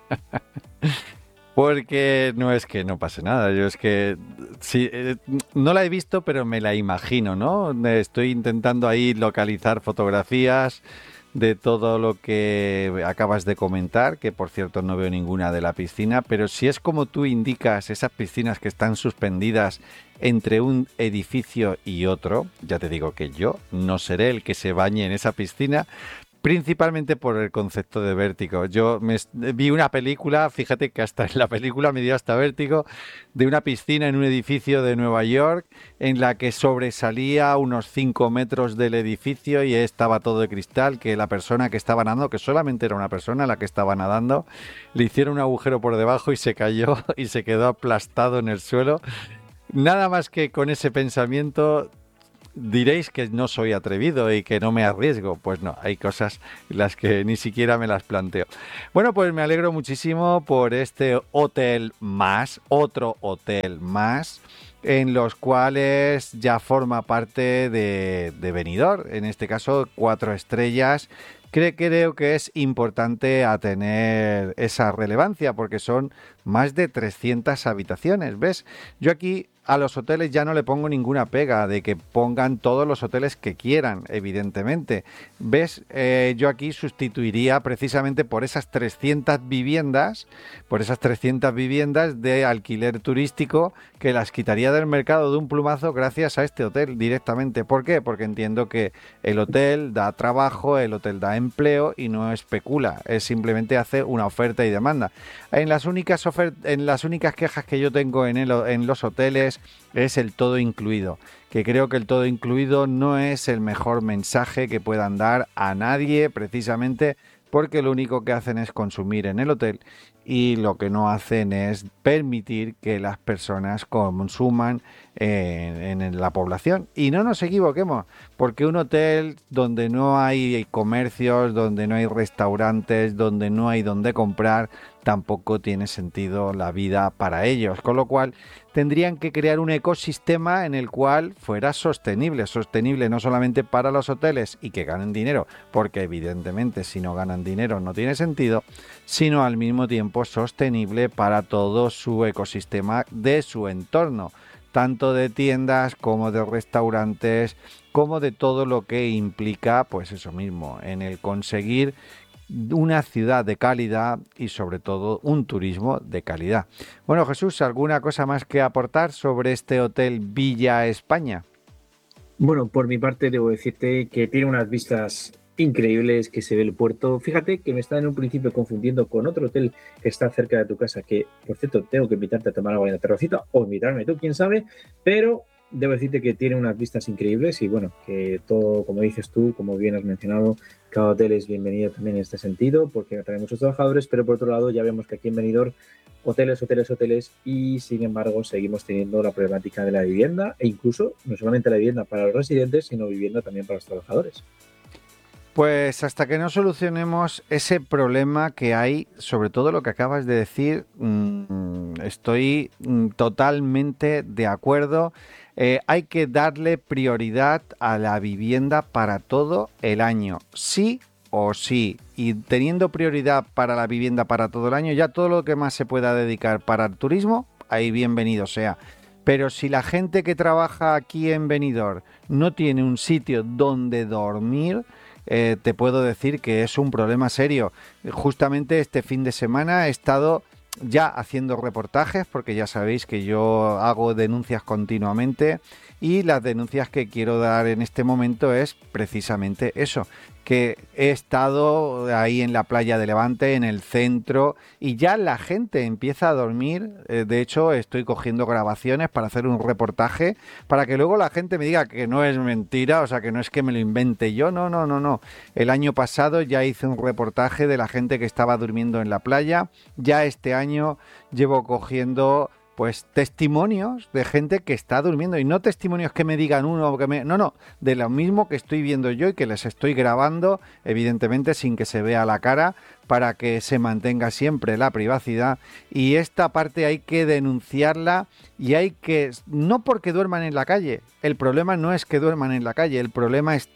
Porque no es que no pase nada, yo es que sí, eh, no la he visto, pero me la imagino, ¿no? Estoy intentando ahí localizar fotografías de todo lo que acabas de comentar, que por cierto no veo ninguna de la piscina, pero si es como tú indicas, esas piscinas que están suspendidas entre un edificio y otro, ya te digo que yo no seré el que se bañe en esa piscina, principalmente por el concepto de vértigo. Yo me, vi una película, fíjate que hasta en la película me dio hasta vértigo, de una piscina en un edificio de Nueva York en la que sobresalía unos cinco metros del edificio y estaba todo de cristal, que la persona que estaba nadando, que solamente era una persona la que estaba nadando, le hicieron un agujero por debajo y se cayó y se quedó aplastado en el suelo. Nada más que con ese pensamiento diréis que no soy atrevido y que no me arriesgo. Pues no, hay cosas las que ni siquiera me las planteo. Bueno, pues me alegro muchísimo por este hotel más, otro hotel más, en los cuales ya forma parte de, de Benidorm, en este caso cuatro estrellas. Creo, creo que es importante a tener esa relevancia porque son más de trescientas habitaciones, ¿ves? Yo aquí a los hoteles ya no le pongo ninguna pega de que pongan todos los hoteles que quieran, evidentemente. ¿Ves? Eh, yo aquí sustituiría precisamente por esas trescientas viviendas, por esas trescientas viviendas de alquiler turístico que las quitaría del mercado de un plumazo gracias a este hotel directamente. ¿Por qué? Porque entiendo que el hotel da trabajo, el hotel da empleo y no especula, es simplemente hace una oferta y demanda. En las únicas ofert- en las únicas quejas que yo tengo en, el, en los hoteles es el todo incluido, que creo que el todo incluido no es el mejor mensaje que puedan dar a nadie, precisamente porque lo único que hacen es consumir en el hotel y lo que no hacen es permitir que las personas consuman en, en la población. Y no nos equivoquemos, porque un hotel donde no hay comercios, donde no hay restaurantes, donde no hay donde comprar, tampoco tiene sentido la vida para ellos, con lo cual tendrían que crear un ecosistema en el cual fuera sostenible, sostenible no solamente para los hoteles y que ganen dinero, porque evidentemente si no ganan dinero no tiene sentido, sino al mismo tiempo sostenible para todo su ecosistema de su entorno, tanto de tiendas como de restaurantes, como de todo lo que implica, pues eso mismo, en el conseguir una ciudad de calidad y sobre todo un turismo de calidad. Bueno, Jesús, ¿alguna cosa más que aportar sobre este hotel Villa España? Bueno, por mi parte debo decirte que tiene unas vistas increíbles, que se ve el puerto. Fíjate que me está en un principio confundiendo con otro hotel que está cerca de tu casa, que por cierto tengo que invitarte a tomar agua en la terracita o invitarme tú, quién sabe, pero debo decirte que tiene unas vistas increíbles y bueno, que todo, como dices tú, como bien has mencionado, cada hotel es bienvenido también en este sentido porque atrae muchos trabajadores, pero por otro lado ya vemos que aquí en Benidorm hoteles, hoteles, hoteles y sin embargo seguimos teniendo la problemática de la vivienda e incluso no solamente la vivienda para los residentes, sino vivienda también para los trabajadores. Pues hasta que no solucionemos ese problema que hay, sobre todo lo que acabas de decir, mmm, estoy mmm, totalmente de acuerdo. Eh, hay que darle prioridad a la vivienda para todo el año, sí o sí. Y teniendo prioridad para la vivienda para todo el año, ya todo lo que más se pueda dedicar para el turismo, ahí bienvenido sea. Pero si la gente que trabaja aquí en Benidorm no tiene un sitio donde dormir, eh, te puedo decir que es un problema serio. Justamente este fin de semana he estado ya haciendo reportajes, porque ya sabéis que yo hago denuncias continuamente y las denuncias que quiero dar en este momento es precisamente eso, que he estado ahí en la playa de Levante, en el centro, y ya la gente empieza a dormir. Eh, de hecho, estoy cogiendo grabaciones para hacer un reportaje, para que luego la gente me diga que no es mentira, o sea, que no es que me lo invente yo, no, no, no, no. El año pasado ya hice un reportaje de la gente que estaba durmiendo en la playa, ya este año llevo cogiendo pues testimonios de gente que está durmiendo, y no testimonios que me digan uno, que me... no, no, de lo mismo que estoy viendo yo y que les estoy grabando, evidentemente sin que se vea la cara, para que se mantenga siempre la privacidad. Y esta parte hay que denunciarla y hay que, no porque duerman en la calle, el problema no es que duerman en la calle, el problema está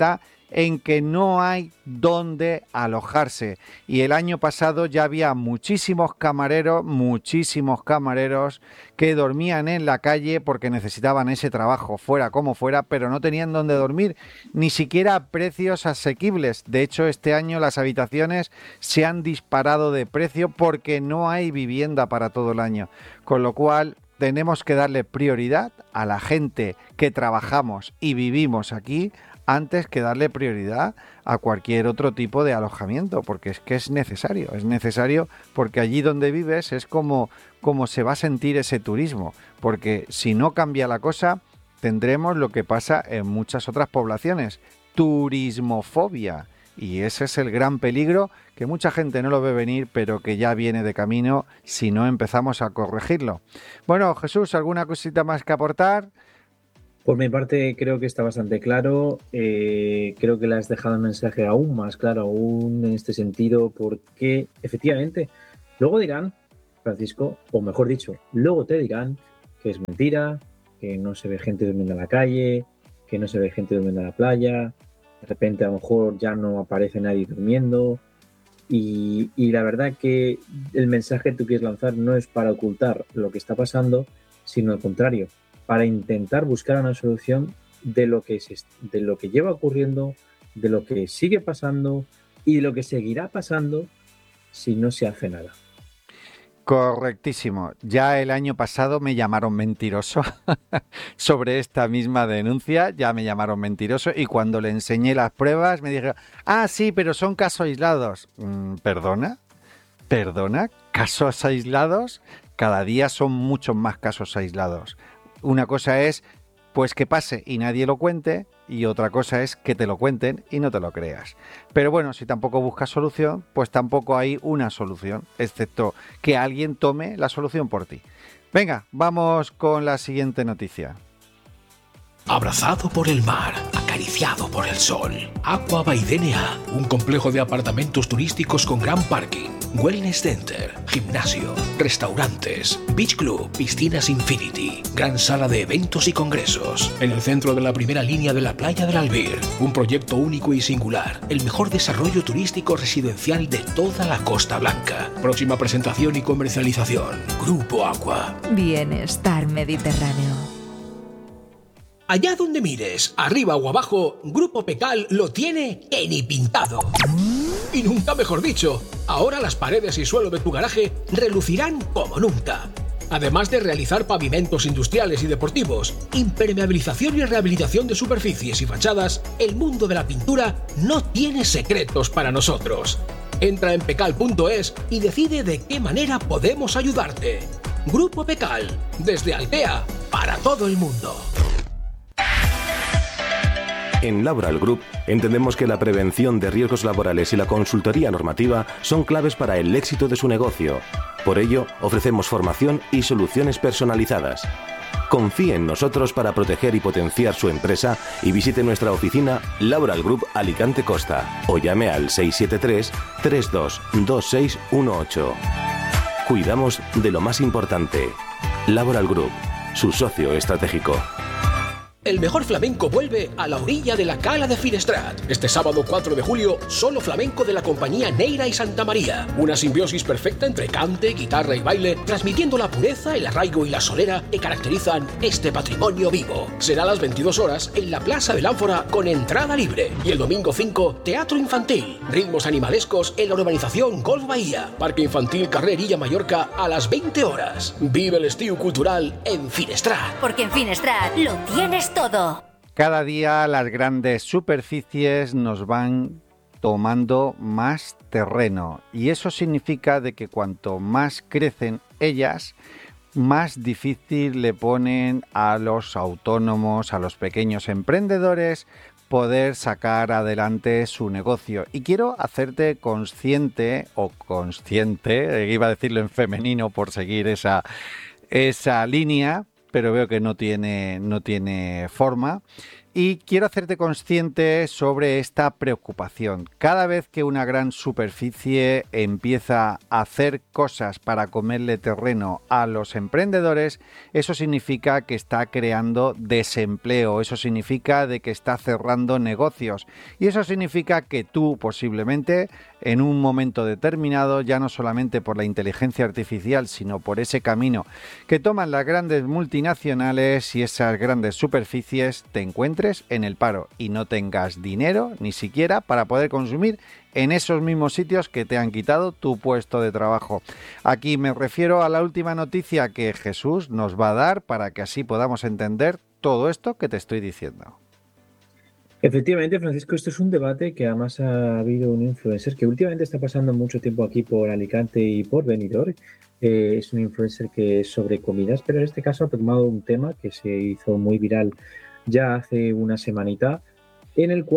en que no hay dónde alojarse. Y el año pasado ya había muchísimos camareros, muchísimos camareros que dormían en la calle porque necesitaban ese trabajo, fuera como fuera, pero no tenían dónde dormir, ni siquiera a precios asequibles. De hecho, este año las habitaciones se han disparado de precio porque no hay vivienda para todo el año. Con lo cual, tenemos que darle prioridad a la gente que trabajamos y vivimos aquí antes que darle prioridad a cualquier otro tipo de alojamiento, porque es que es necesario, es necesario porque allí donde vives es como, como se va a sentir ese turismo, porque si no cambia la cosa, tendremos lo que pasa en muchas otras poblaciones, turismofobia, y ese es el gran peligro que mucha gente no lo ve venir, pero que ya viene de camino si no empezamos a corregirlo. Bueno, Jesús, ¿alguna cosita más que aportar? Por mi parte creo que está bastante claro, eh, creo que le has dejado el mensaje aún más claro, aún en este sentido, porque efectivamente luego dirán, Francisco, o mejor dicho, luego te dirán que es mentira, que no se ve gente durmiendo en la calle, que no se ve gente durmiendo en la playa, de repente a lo mejor ya no aparece nadie durmiendo y, y la verdad que el mensaje que tú quieres lanzar no es para ocultar lo que está pasando, sino al contrario, para intentar buscar una solución de lo que, se, de lo que lleva ocurriendo, de lo que sigue pasando y de lo que seguirá pasando si no se hace nada. Correctísimo. Ya el año pasado me llamaron mentiroso sobre esta misma denuncia, ya me llamaron mentiroso y cuando le enseñé las pruebas me dijeron, ah, sí, pero son casos aislados. Mm, ¿Perdona? ¿Perdona? ¿Casos aislados? Cada día son muchos más casos aislados. Una cosa es, pues que pase y nadie lo cuente, y otra cosa es que te lo cuenten y no te lo creas. Pero bueno, si tampoco buscas solución, pues tampoco hay una solución, excepto que alguien tome la solución por ti. Venga, vamos con la siguiente noticia. Abrazado por el mar, acariciado por el sol. Aqua by D N A, un complejo de apartamentos turísticos con gran parking, wellness center, gimnasio, restaurantes, beach club, piscinas infinity, gran sala de eventos y congresos. En el centro de la primera línea de la playa del Albir, un proyecto único y singular, el mejor desarrollo turístico residencial de toda la Costa Blanca. Próxima presentación y comercialización, Grupo Aqua. Bienestar Mediterráneo. Allá donde mires, arriba o abajo, Grupo Pecal lo tiene en y pintado. Y nunca mejor dicho, ahora las paredes y suelo de tu garaje relucirán como nunca. Además de realizar pavimentos industriales y deportivos, impermeabilización y rehabilitación de superficies y fachadas, el mundo de la pintura no tiene secretos para nosotros. Entra en pecal punto es y decide de qué manera podemos ayudarte. Grupo Pecal, desde Altea, para todo el mundo. En Laboral Group entendemos que la prevención de riesgos laborales y la consultoría normativa son claves para el éxito de su negocio. Por ello, ofrecemos formación y soluciones personalizadas. Confíe en nosotros para proteger y potenciar su empresa y visite nuestra oficina Laboral Group Alicante Costa o llame al seis siete tres, tres dos dos seis uno ocho. Cuidamos de lo más importante. Laboral Group, su socio estratégico. El mejor flamenco vuelve a la orilla de la Cala de Finestrat. Este sábado cuatro de julio, solo flamenco de la compañía Neira y Santa María. Una simbiosis perfecta entre cante, guitarra y baile, transmitiendo la pureza, el arraigo y la solera que caracterizan este patrimonio vivo. Será a las veintidós horas en la Plaza del Ánfora con entrada libre. Y el domingo cinco, teatro infantil, ritmos animalescos en la urbanización Golf Bahía. Parque infantil Carrerilla Mallorca a las veinte horas. Vive el estío cultural en Finestrat. Porque en Finestrat lo tienes todo. Cada día las grandes superficies nos van tomando más terreno y eso significa de que cuanto más crecen ellas, más difícil le ponen a los autónomos, a los pequeños emprendedores poder sacar adelante su negocio. Y quiero hacerte consciente o consciente, iba a decirlo en femenino por seguir esa, esa línea, pero veo que no tiene, no tiene forma. Y quiero hacerte consciente sobre esta preocupación. Cada vez que una gran superficie empieza a hacer cosas para comerle terreno a los emprendedores, eso significa que está creando desempleo, eso significa de que está cerrando negocios y eso significa que tú posiblemente en un momento determinado, ya no solamente por la inteligencia artificial, sino por ese camino que toman las grandes multinacionales y esas grandes superficies, te encuentres en el paro y no tengas dinero ni siquiera para poder consumir en esos mismos sitios que te han quitado tu puesto de trabajo. Aquí me refiero a la última noticia que Jesús nos va a dar para que así podamos entender todo esto que te estoy diciendo. Efectivamente, Francisco, esto es un debate que además ha habido un influencer que últimamente está pasando mucho tiempo aquí por Alicante y por Benidorm. Eh, es un influencer que es sobre comidas, pero en este caso ha tomado un tema que se hizo muy viral ya hace una semanita, en el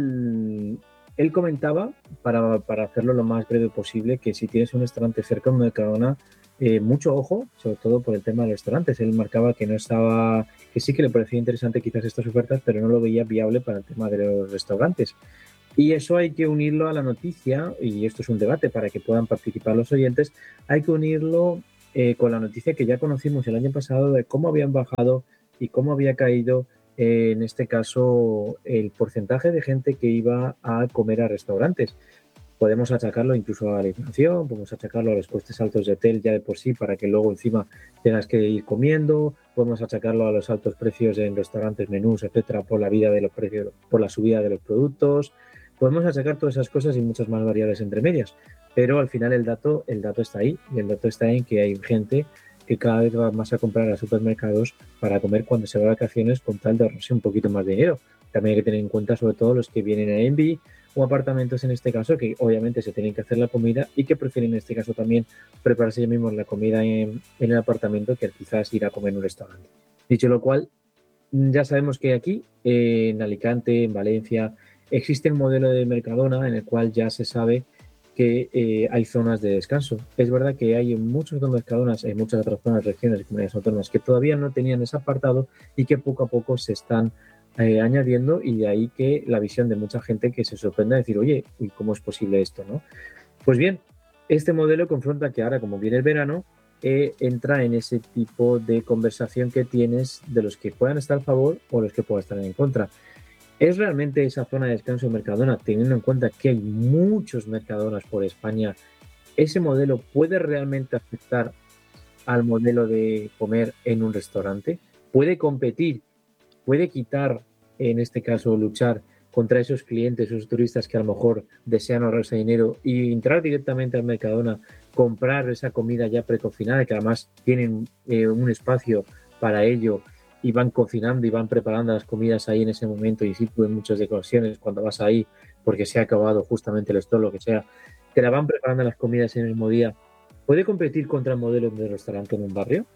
cual él comentaba, para, para hacerlo lo más breve posible, que si tienes un restaurante cerca de un Mercadona, eh, mucho ojo, sobre todo por el tema de los restaurantes. Él marcaba que no estaba, que sí que le parecía interesante quizás estas ofertas, pero no lo veía viable para el tema de los restaurantes. Y eso hay que unirlo a la noticia, y esto es un debate para que puedan participar los oyentes, hay que unirlo eh, con la noticia que ya conocimos el año pasado de cómo habían bajado y cómo había caído, eh, en este caso, el porcentaje de gente que iba a comer a restaurantes. Podemos achacarlo incluso a la inflación, podemos achacarlo a los costes altos de hotel ya de por sí para que luego encima tengas que ir comiendo, podemos achacarlo a los altos precios en restaurantes, menús, etcétera, por la vida de los precios, por la subida de los productos. Podemos achacar todas esas cosas y muchas más variables entre medias, pero al final el dato, el dato está ahí, y el dato está en que hay gente que cada vez va más a comprar a supermercados para comer cuando se va de vacaciones con tal de ahorrarse un poquito más de dinero. También hay que tener en cuenta sobre todo los que vienen a Airbnb o apartamentos en este caso, que obviamente se tienen que hacer la comida y que prefieren en este caso también prepararse ellos mismos la comida en, en el apartamento que quizás ir a comer en un restaurante. Dicho lo cual, ya sabemos que aquí, eh, en Alicante, en Valencia, existe un modelo de Mercadona en el cual ya se sabe que eh, hay zonas de descanso. Es verdad que hay muchos Mercadonas, hay muchas otras zonas, regiones y comunidades autónomas que todavía no tenían ese apartado y que poco a poco se están eh, añadiendo, y de ahí que la visión de mucha gente que se sorprende a decir, oye, ¿y cómo es posible esto, no? Pues bien, este modelo confronta que ahora, como viene el verano, eh, entra en ese tipo de conversación que tienes de los que puedan estar a favor o los que puedan estar en contra. ¿Es realmente esa zona de descanso Mercadona, teniendo en cuenta que hay muchos Mercadonas por España, ese modelo puede realmente afectar al modelo de comer en un restaurante? ¿Puede competir? ¿Puede quitar, en este caso, luchar contra esos clientes, esos turistas que a lo mejor desean ahorrarse dinero y entrar directamente al Mercadona, comprar esa comida ya precocinada, que además tienen eh, un espacio para ello, y van cocinando y van preparando las comidas ahí en ese momento, y sí, tú en muchas ocasiones cuando vas ahí porque se ha acabado justamente el stock, lo que sea, te la van preparando las comidas en el mismo día? ¿Puede competir contra el modelo de restaurante en un barrio?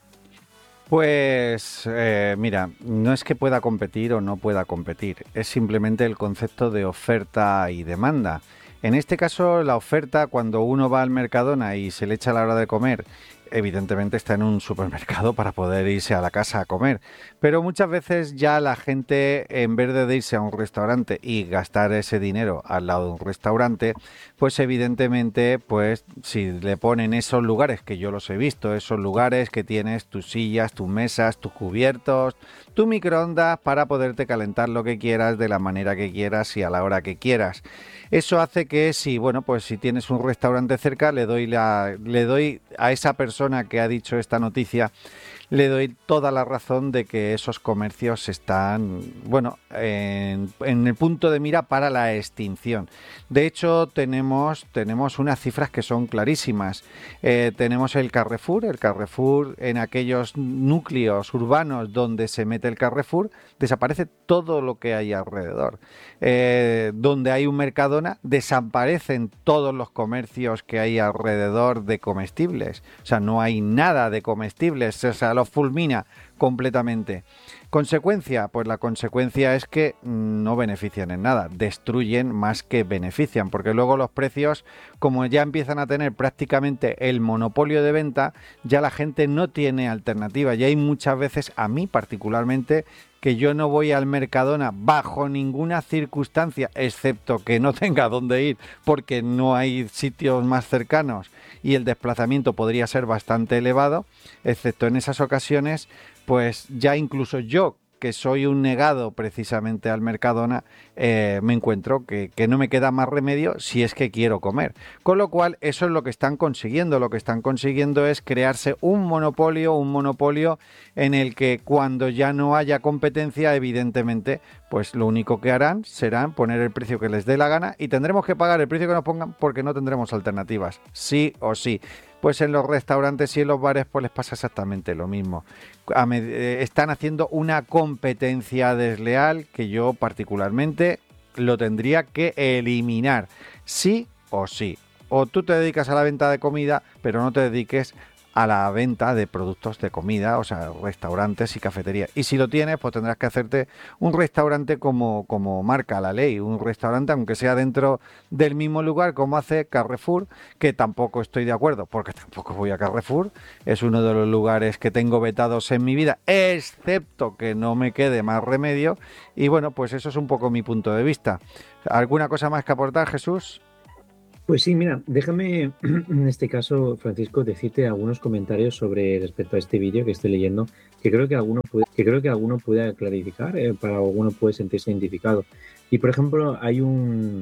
Pues eh, mira, no es que pueda competir o no pueda competir, es simplemente el concepto de oferta y demanda. En este caso, la oferta, cuando uno va al Mercadona y se le echa la hora de comer, evidentemente está en un supermercado para poder irse a la casa a comer. Pero muchas veces ya la gente, en vez de irse a un restaurante y gastar ese dinero al lado de un restaurante, pues evidentemente, pues si le ponen esos lugares, que yo los he visto, esos lugares que tienes tus sillas, tus mesas, tus cubiertos, tu microondas para poderte calentar lo que quieras de la manera que quieras y a la hora que quieras. Eso hace que si, bueno, pues si tienes un restaurante cerca, le doy la, le doy a esa persona que ha dicho esta noticia, le doy toda la razón de que esos comercios están, bueno, en, en el punto de mira para la extinción. De hecho, tenemos, tenemos unas cifras que son clarísimas. Eh, tenemos el Carrefour, el Carrefour en aquellos núcleos urbanos donde se mete el Carrefour, desaparece todo lo que hay alrededor. Eh, donde hay un Mercadona, desaparecen todos los comercios que hay alrededor de comestibles. O sea, no hay nada de comestibles, o sea, los fulmina completamente. ¿Consecuencia? Pues la consecuencia es que no benefician en nada, destruyen más que benefician, porque luego los precios, como ya empiezan a tener prácticamente el monopolio de venta, ya la gente no tiene alternativa. Y hay muchas veces, a mí particularmente, que yo no voy al Mercadona bajo ninguna circunstancia, excepto que no tenga dónde ir porque no hay sitios más cercanos y el desplazamiento podría ser bastante elevado, excepto en esas ocasiones, pues ya incluso yo, que soy un negado precisamente al Mercadona, eh, me encuentro que, que no me queda más remedio si es que quiero comer. Con lo cual, eso es lo que están consiguiendo. Lo que están consiguiendo es crearse un monopolio, un monopolio en el que cuando ya no haya competencia, evidentemente, pues lo único que harán será poner el precio que les dé la gana y tendremos que pagar el precio que nos pongan porque no tendremos alternativas, sí o sí. Pues en los restaurantes y en los bares pues les pasa exactamente lo mismo. Están haciendo una competencia desleal que yo particularmente lo tendría que eliminar, sí o sí. O tú te dedicas a la venta de comida, pero no te dediques a la venta de productos de comida, o sea, restaurantes y cafeterías. Y si lo tienes, pues tendrás que hacerte un restaurante como, como marca la ley, un restaurante aunque sea dentro del mismo lugar como hace Carrefour, que tampoco estoy de acuerdo, porque tampoco voy a Carrefour, es uno de los lugares que tengo vetados en mi vida, excepto que no me quede más remedio, y bueno, pues eso es un poco mi punto de vista. ¿Alguna cosa más que aportar, Jesús? Pues sí, mira, déjame en este caso, Francisco, decirte algunos comentarios sobre respecto a este vídeo que estoy leyendo, que creo que alguno puede, que creo que alguno puede clarificar, eh, para alguno puede sentirse identificado. Y por ejemplo, hay un